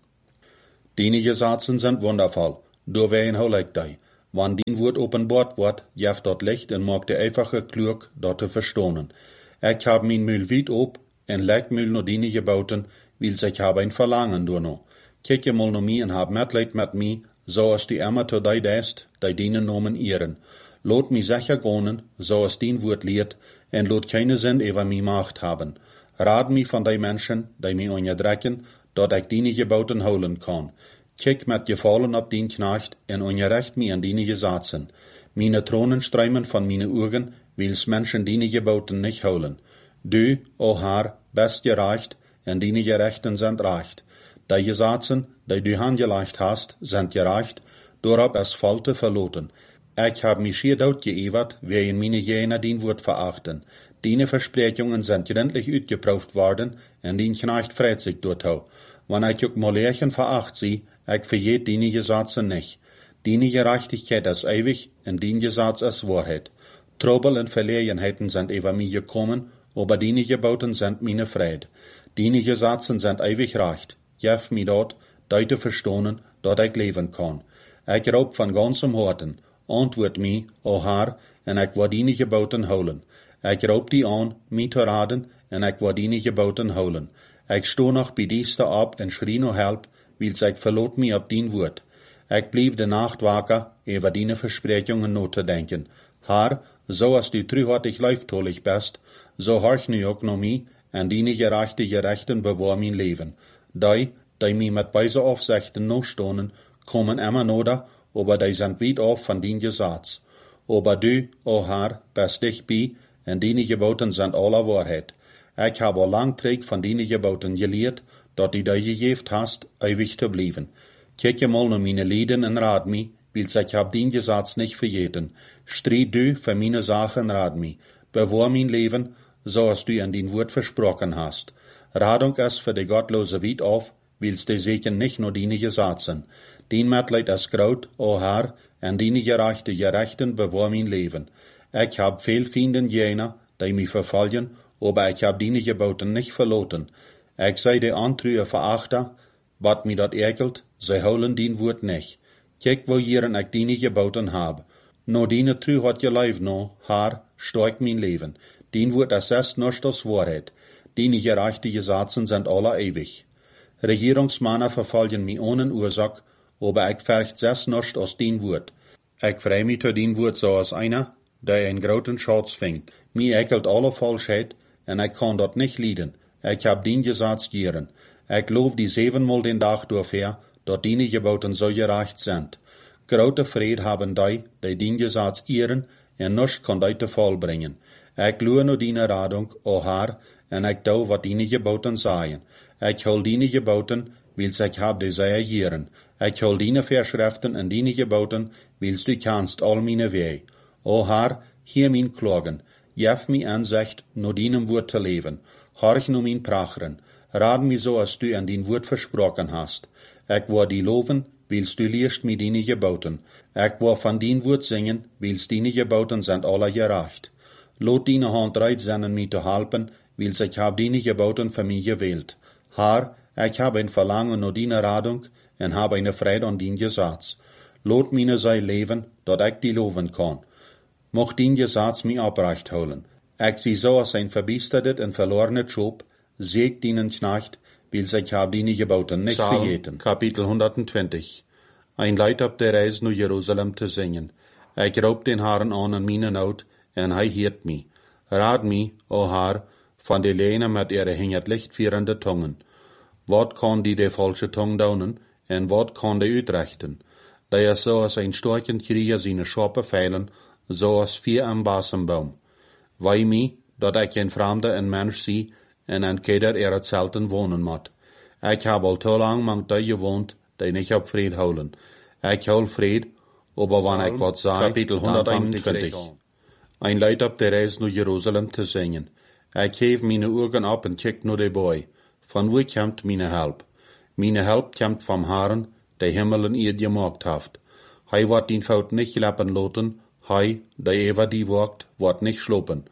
Die gezatzen sind wundervoll, door wen hol ich die. Wann dien Wort openbaart wordt, jeft dat licht en maakt de einfache klug dat te verstonen. Ich hab mijn Mühl weit op en leg Mühl no die gebauten, wil ich hab ein Verlangen door no. Kijk je mal no mi en hab Mitleid met mi, zoals die immer to die deist, die dienen nomen ihren. Lot mi sicher gonen, zoals dien Wort leert, en lot keine Sinn über mi Macht haben. Raad mi van die Menschen, die mi onderdrekken, dat ik die gebauten holen kan. Kijk met gefallen op dien knacht en ongerecht mi an die gezatzen. Meine Tronen struimen van meine Augen, wils Menschen die gebauten nicht holen. Du, o Herr, best gerecht, en die gerechten sind recht. Die gezatzen, die du handgeleicht hast, sind gerecht, doorop es falte verloten. Ich hab mich schier dood geëwert, wie in meine Jena dien Wort verachten. Diene Versprechungen sind gründlich uitgeprüft worden, en dien knacht freut sich dortau. Wann ich ook Molerchen veracht sie, ich verjeet die Gesetze nicht. Die Gerechtigkeit ist ewig, en die Gesetz ist Wahrheit. Trouble und Verlegenheiten sind über mich gekommen, aber die Gebauten sind meine Fried. Die Gesetze sind ewig recht. Gef mir dort, dat te verstonen, dat ich leben kann. Ich raub von ganzem Herzen, antwoord mi, o Herr, en ich word die Gebauten holen. Ich raub die an, mi te raden, en ich word die Gebauten holen. Ich sto noch bei dieste ab en schrie no help, wils ich verlot mi op dien Wort. Ich blieb de Nacht waker, über die Versprechungen not te denken. Herr, so als du trühartig leuftolig bist, so horch nu ook no mi, en die gerechte gerechten bewahr mein Leben. Die, die mi mit beise Aufsichten no stonen, kommen immer noder, aber die sind weit auf von dien Gesetz. Aber du, o Herr, bist dich bei, en die Geboten sind aller Wahrheit. Ich habe al lang träg von die Geboten gelehrt, dat die die gegeft hast, ewig te blieben. Kijk je mal no meine Lieden en raad mi, wils ich hab dien Gesetz nicht vergeten. Stried du für meine Sachen, raad mi. Bewahr mein Leben, so als du an dien Wort versprochen hast. Radung es für die gottlose Wied auf, wils die seken nicht nur die Gesetzen. Dien Mitleid es graut, o Herr, en die gerechte gerechten bewahr mein Leben. Ich hab viel Fienden jener, die mich verfolgen, aber ich hab die Geboten nicht verloten. Ich sei die Antrühe verachter, wat mi dat ekelt, sie holen dien Wort nicht. Kijk wo jieren ich die Geboten hab. No die Trü hat je leif no, Herr, stark mein Leben. Dien Wort es ist nur das Wahrheit. Die gerechte Gesetzen sind alle ewig. Regierungsmänner verfolgen mi ohne Ursache, aber ich fürcht es nicht aus dien Wort. Ich freu mi zu dien Wort so als einer, der einen großen Schatz fängt. Mi ekelt alle Falschheit, en ich kann dort nicht leiden. Ich hab dien Gesetz gieren. Ich lob die siebenmal den Tag durchher, dort die Geboten so gerecht sind. Grote Fried haben die, die dien Gesetz ihren, en nichts kann die te Fall bringen. Ich lue no die Radung, o Herr, en ich dau wat die Geboten sagen. Ich hol die Geboten, wils ich hab die sehr gieren. Ich hol die Verschriften en die Geboten, wils du kannst all meine Wege. O Herr, hier mein Klagen. Jef mi Ansicht, no dienem Wort te leben. Horch no mein Pracheren. Rad mi so, als du an dien Wort versprochen hast. Ich war die loven, wils du liest mi die Geboten. Ich war von dien Wort singen, wils die Geboten sind alle gerecht. Lot die Hand reit seinen mi te helpen, wils ich hab die Geboten für mich gewählt. Herr, ich hab ein Verlangen no die Radung, en hab eine Freude an dien Gesetz. Lot mine sei leben, dat ich die loven kann. Mocht dien Gesetz mi abrecht holen. Ich sie so als ein verbiestertet en verlorene Job, seegt dienen Knecht, wils ich hab die Geboten nicht Psalm, vergeten. Kapitel hundertzwanzig. Ein Leid op der Reis naar Jerusalem te zingen. Ich roep den Herrn an in meine Not, en hij hiert mi. Raad mi, o Herr, van de Lene met ihre hingert lichtvierende Tongen. Wat kan die de falsche Tong daunen, en wat kan de uitrechten? Da er so als ein storchen Krieger seine Schoppe feilen, so als vier am Basenbaum. Wei mi, dat ich ein Fremder en Mensch sie, en en keder ihre Zelten wohnen mot. Ich hab al te lang mangt die gewohnt, die nicht op Fried holen. Ich hol Fried, aber wann ich wat sei, Kapitel hunderteinundzwanzig. Ein Leid op der Reis naar Jerusalem te zingen. Ich heef meine Augen ab en kijk naar de boy. Van wo kommt meine Help? Meine Help kommt vom Herrn, der Himmel en Erde gemacht haft. Hij wordt die Fout nicht lappen loten, hij, der ever die wagt, wordt nicht schlopen.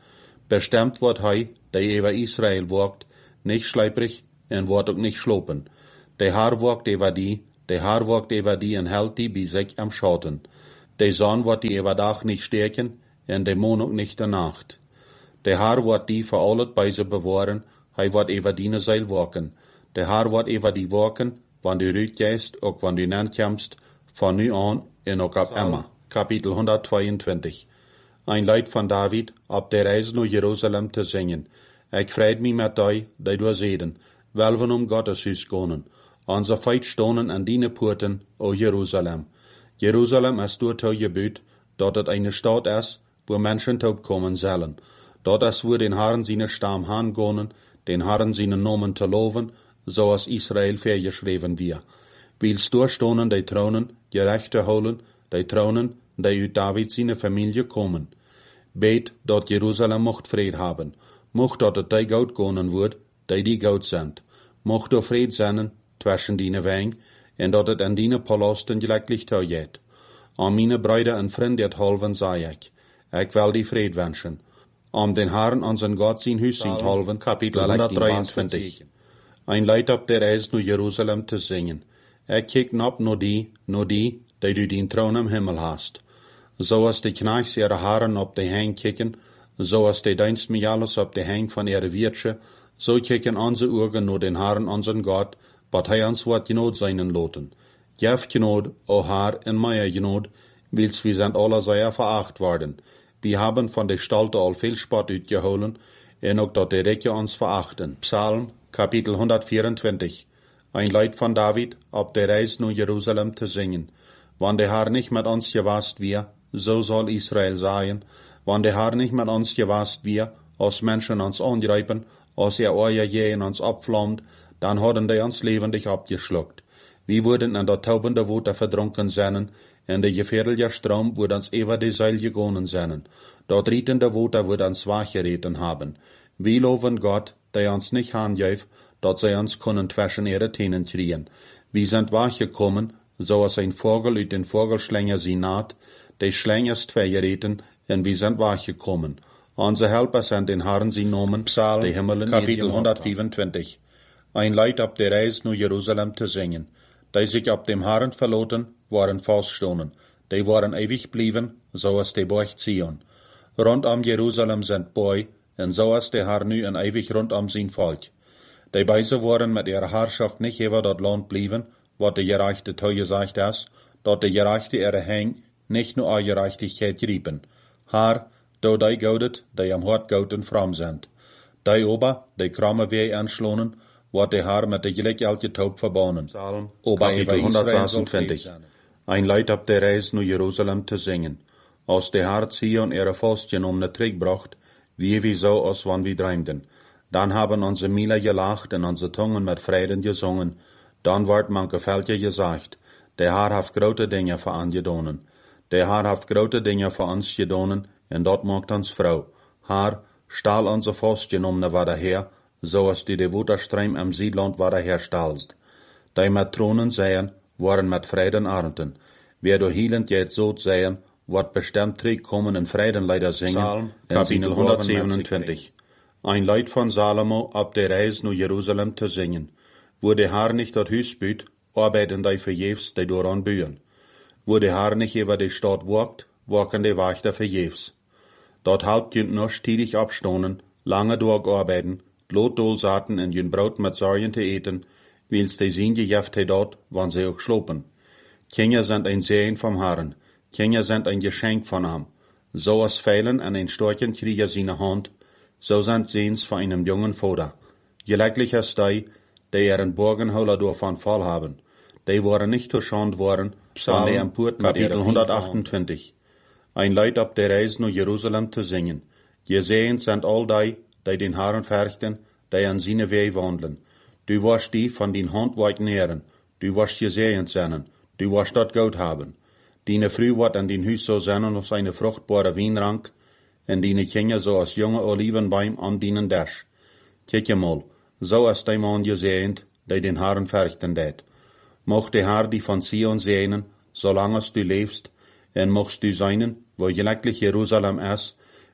Bestemmt wordt hij, die over Israël walkt, nicht schleiprig en wordt ook nicht slopen. De haar walkt over die, de haar walkt over die en hält die bij zich am Schatten. De zon wordt die over dag nicht stärken en de maan ook nicht de nacht. De haar wordt die voor altijd bij ze bewaren, hij wordt over die zeil walken. De haar wordt over die walken, wanneer du uitgeest, ook wanneer du nankomst, van nu aan en ook op Emma. Kapitel honderdtweeëntwintig. Ein Lied van David, op de reis naar Jeruzalem te zingen. Ik vreed mij met die, die door zeden, welven om Gotteshuis gonen. Onze feit stonen aan die poorten, o Jeruzalem. Jeruzalem is door te gebuut, dat het eine stad is, wo Menschen taub kommen zullen. Dat is wo den Herren seine Stamm hangonen, den Herren seine Namen te loven, zoals Israël vergeschreven wir. Wils doorstonen die tronen, gerechte holen, die tronen, die uit David seine Familie kommen. Bet, dat Jeruzalem mocht vrede haben, mocht dat het die goud gonen wordt, die die goud sind. Mocht er vrede zijn, tussen die weng, en dat het aan die palasten gelijklich toegeet. Aan mijn bruiden en vrienden halven zei ik, ik wil die vrede wensen. Om den Herren aan zijn God zijn huis zijn halven, kapitel honderddrieëntwintig. Ein Lied op de reis naar Jeruzalem te zingen. Ik kijk op naar die, naar die, die du den troon im Himmel hast. Zoals de knechts ihre haren op de hang kicken, zoals de dienstmejales op de hang van ihre Wirtsche, so kicken onze ogen naar den Herren onze God, wat hij ons wat genood seinen loten. Jef genood, o Haar en Meier genood, wils wir sind alle sehr veracht worden. Wir haben von der Stalte al viel Spott uitgeholen, en ook dat de Rijke ons verachten. Psalm, kapitel honderdvierentwintig. Ein Lied van David, op de reis naar Jeruzalem te zingen. Wann der Herr nicht mit ons gewast wir, so soll Israel sein. Wann der Herr nicht mit ons gewast wir, als Menschen ons angreifen, als er euer Jähen ons abflammt, dann hadden die ons levendig abgeschluckt. Wir wurden in der taubende Water verdrunken zijn, en de gefährliche Strom wordt ons over de Seil gegonen zijn. Dort rietende Water wordt ons wachgereten haben. Wir loven Gott, der ons nicht handgeeft, dat zij ons kunnen zwischen ihre Tenen kriegen. Wir sind wachgekommen, zoals ein Vogel uit den Vogelschlänger sie naht, de Schlängers vergereten, en wir sind wachgekommen. Onze Helper sind den Herren sie nomen, Psalm, de Himmelen, kapitel honderdvierentwintig. Ein Lied op de reis naar Jeruzalem te zingen. Die sich op dem Herren verloten, waren vaststonen. Die waren ewig blieben, zoals de Borg Zion. Rondom Jeruzalem sind Boi, en zoals de Herr nu en ewig rondom zijn volk. Die Beise waren met ihrer Herrschaft nicht über dat Land blieben, wat de Gerechte toegesagt is, dat de Gerechte ihre Heng nicht nur an Gerechtigkeit riepen. Haar, do die goudet, die am Hort gouten fram sind. Die ober, die kramme weh anschlonen, wat de Haar met de gelijkelke taub verbannen. Psalm, kapitel honderdzesentvijftig. Ein Lied op de reis naar Jeruzalem te zingen. Als de Haar Zion ihre Faustchen um ne Trick bracht, wie wie so als wann wir träumten. Dann haben unsere Miele gelacht und unsere Zungen mit Frieden gesungen. Dann ward manche Völker gesagt, der Herr hat grote Dinge für uns gedonen. Der Herr hat grote Dinge für uns gedonen, en dat maakt ons vrouw. Haar, staal onze vastgenommene waar her, zoals die de Waterstream am Siedland waar her stalst. Die Matronen zeien, waren met Frieden armten. Wer door hielend jet zoot zeien, wordt bestemmt terugkomen en Friedenleider zingen. Psalm, kapitel honderdzevenentwintig. Ein Lied von Salomo op de reis naar Jeruzalem te zingen. Wo de Herr nicht dat Huis büht, arbeiten die verjefs, die doran bühen. Wo de Herr nicht über die Stadt walkt, walken die Wächter verjefs. Dort halb jünt noch stiedig abstonen, lange durcharbeiten, Lotdol saten en jün Brot mit Sorgen te eten, wils die zien gejeft he dort, wann sie auch schlopen. Kinder sind ein Segen vom Herrn, Kinder sind ein Geschenk von ihm. So als Pfeilen an ein Storchen kriegen seine Hand, so sind Sehens von einem jungen Vater. Gleichlich als die, die ihren Burgenholer davon voll haben. Die waren nicht geschont worden, Psalm, die am Purt kapitel hundertachtundzwanzig. Ein Lied op de reis naar Jeruzalem te zingen. Gesehen sind all die, die den Herrn fürchten, die an seine Wege wandeln. Du wirst die von den Handwerken nähren, du wirst gesehen sein, du wirst dort Gott haben. Deine Früh wird an den Hüs so sein als eine fruchtbare Weinrank, en deine Kinder so als junge Olivenbaum an deinen Dash. Kijk mal, so ist die Mann gesehen, die den Herrn fürchten det. Mocht der Herr die von Zion sehnen, solange du lebst, en mochst du seinen, wo gleichlich Jerusalem ist,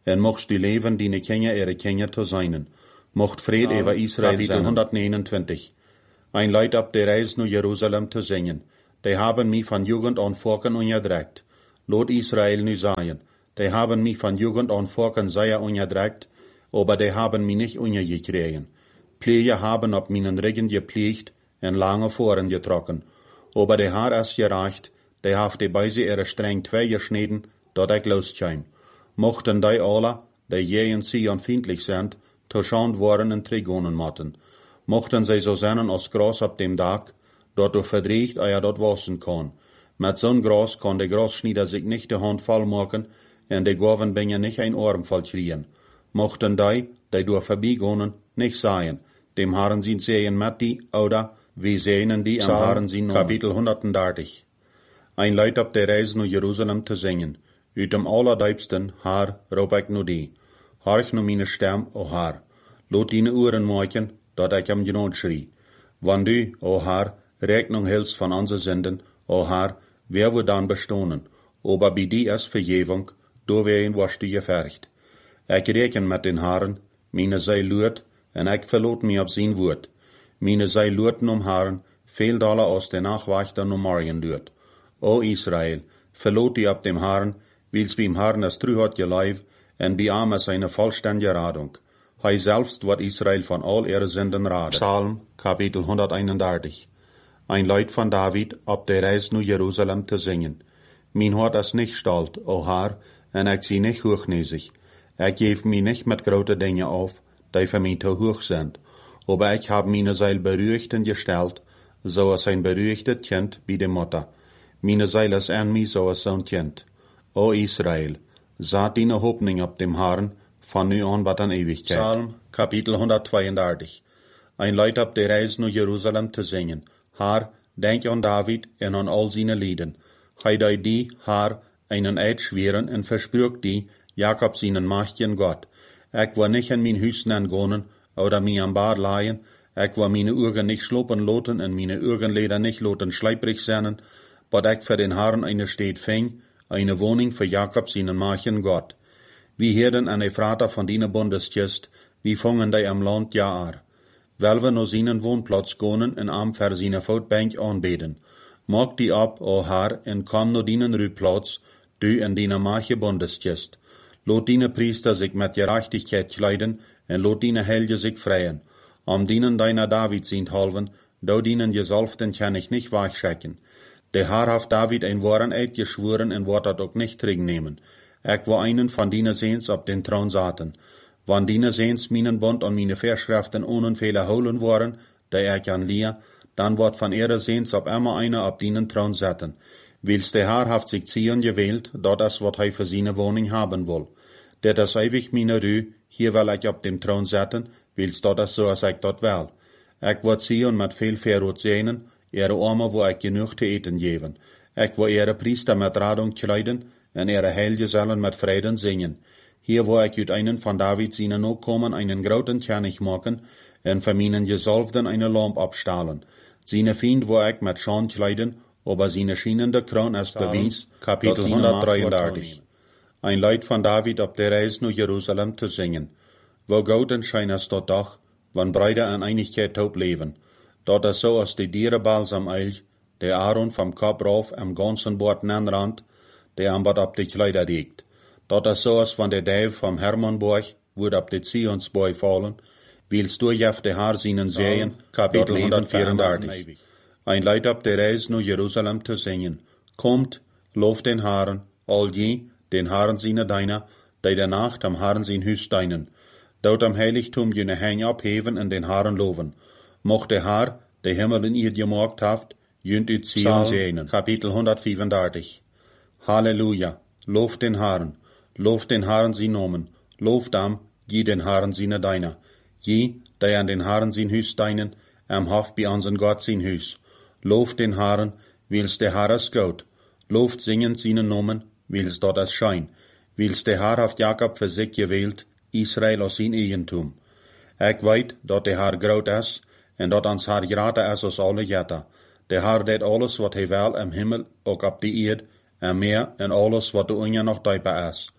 en mocht die leven die ne Kinder ihre Kinder te zijn. Mocht vrede Psalm, over Israel kapitel zijn. honderdnegenentwintig. Ein Leid ab der Reis naar Jerusalem te zingen. Die haben mich van Jugend an Volken onderdrukt. Lot Israel nu sagen. Die haben mich van Jugend an Volken sehr onderdrukt, aber die haben mich nicht untergekriegen. Pflege haben op meinen Rücken gepflegt en lange Voren getrokken. Aber die Haar es gereicht, die haft die Beise ihre streng zwei geschnitten, dat ich loskäm. Mochten die alle, die je in Sion feindlich sind, toschand worden en trigonen motten. Mochten sie so sein als Gras ab dem Dach, dort du verdriecht, er dort wassen kann. Mit so'n Gras kann der Grasschneider sich nicht die Hand voll machen, en die Gaven bingen nicht ein Arm voll kriegen. Mochten die, die durch vorbeigehen, nicht sagen, dem Herrn sind sehen mit die, oder wie sehen die am Herrn sind Kapitel hundertdertig. Ein Leid ab der Reise nach Jerusalem zu singen. Uit dem allerdiepsten Haar roep ik nu die. Harch nu meine stem, o Haar. Laat die oren maken, dat ik hem genood schrie. Wann du, o Haar, Rechnung hältst von onze Sünden, o Haar, wer wird dann bestohnen? Aber bei die ist Vergebung, du wen was du gefercht. Ik reken met den Haaren, meine zij luert, en ik verloot mij op zijn woord. Meine zij luerten om Haaren, veel dollar als de Nachwachter om morgen duurt. O Israel, verloot die op dem Haaren, wils beim Herrn es trü hat geleif, en bei ihm es eine vollständige Radung. Hij selbst wird Israel von all ihre Sünden raden. Psalm, Kapitel hunderteinunddreißig. Ein Leid von David, ob der Reis nu Jerusalem zu singen. Mein Hort ist nicht stolz, o Herr, en ik zie nicht hochnäsig. Ik geef mich nicht mit grote Dinge auf, die für mich zu hoch sind. Aber ich hab meine Seil beruhigten gestellt, so als ein beruhigtes Kind wie die Mutter. Meine Seil ist an mich so als ein Kind. O Israel, saat deine Hoffnung ab dem Herrn, von nu an wat an Ewigkeit. Psalm, Kapitel hundertzweiunddreißig. Ein Leid ab der Reis nach Jerusalem zu singen. Herr, denk an David en an all seine Lieden. Hij dei die, Herr, einen Eid schweren en versprücht die, Jakob seinen mächtigen Gott. Ik wil nicht in mijn Hüsten entgonen, oder mir am Bad leihen. Ik wil meine Augen nicht schlopen loten en meine Augenlider nicht loten schleiprig sein, but ik für den Herrn eine Stadt fing, eine Wohnung für Jakob seinen mächtigen Gott. Wie Herden an Ephrata von dine Bundeskist, wie fangen die am Land Jaar. Wel we no seinen Wohnplatz gonen en am für seine Voetbank anbeten. Mag die ab, o Herr, en komm no dinen Rühplatz, du en dine mächtige Bundeskist. Lot dine Priester sich mit Gerechtigkeit kleiden, en lot dine Helge sich freien. Am dienen deiner David sind halven, do dienen Gesalften kann ich nicht weichschecken. Der Herr hat David ein wahren Eid geschworen en wird dat auch nicht zurücknehmen. Ich war einen von dine Sehns ab den Thron saten. Wann dine Sehns meinen Bund und meine Verschriften ohne Fehler holen waren, der ich an Lia, dann wird von ihrer Sehns ab immer einer ab dinen Thron saten. Wils der Herr hat sich Zion gewählt, dort das wat hij für seine Wohnung haben will. Det is ewig meine Rü, hier will ich ab dem Thron saten, wils dort das so als ich dort will. Ich wird Zion mit viel Verrot sehnen, ihre Arme wo ich genug zu eten geben. Ich will ihre Priester mit Radung kleiden, en ihre Heilgesellen mit Frieden singen. Hier wo ich uit einen von David seinen Nachkommen einen großen König machen, en für meinen Gesalbten eine Lamp abstahlen. Seine Fiend wo ich mit Schand kleiden, aber seine schienende Kron ist Beweis, Kapitel hundertdreiunddreißig. Ein Leid von David ab der Reise nach Jerusalem zu singen. Wo Gouden schein es dort doch, wann Brüder an Einigkeit taub leben. Dort ist so als die Diere balsam eilch, der Aaron vom Kopf rauf am ganzen Bord nanrand, der am Bad ab die Kleider liegt. Dort ist so als wenn der Däv vom Hermannburg wird ab die Zionsboy fallen, wils durchjeft der Haar seinen Sehen, Kapitel hundertvierunddreißig. Ein Leid ab der Reise nach Jerusalem zu singen. Kommt, lobt den Herrn, all die, den Herrn seine Deiner, die der Nacht am Herrn sein Hüs deinen. Dort am Heiligtum jene Hänge abheben und den Herrn loben. Mocht der Herr, der Himmel in ihr gemacht haft, jünt ut Zion sehnen. Kapitel hundertvierunddreißig. Halleluja, lobt den Herrn, lobt den Herrn sie Nomen, lobt am, je den Herrn seine Deiner. Je, die an den Herrn sein Hüs deinen, am Hof bei unseren Gott sein Hüs. Lobt den Herrn, wils der Herr ist gut. Lobt singend seine Nomen, wils dort es schein. Wils der Herr haft Jakob für sich gewählt, Israel aus sein Eigentum. Ich weet, dat der Herr groot is, en dat ans Herr grater is als alle Jetta. Der Herr deed alles wat hij wil im Himmel, ook op die Erd, en meer, en alles wat de unja nog dieper is.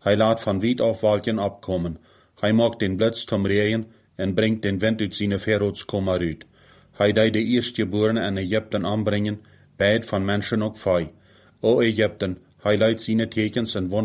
Hij laat van weit auf Wolken abkommen. Hij maakt den Blitz zum Regen en bringt den Wind uit zijn verrotskommer uit. Hij deed de eerstgeborenen in Egypten aanbrengen, beid van mensen ook vij. O Egypten, hij leidt zijn tekens en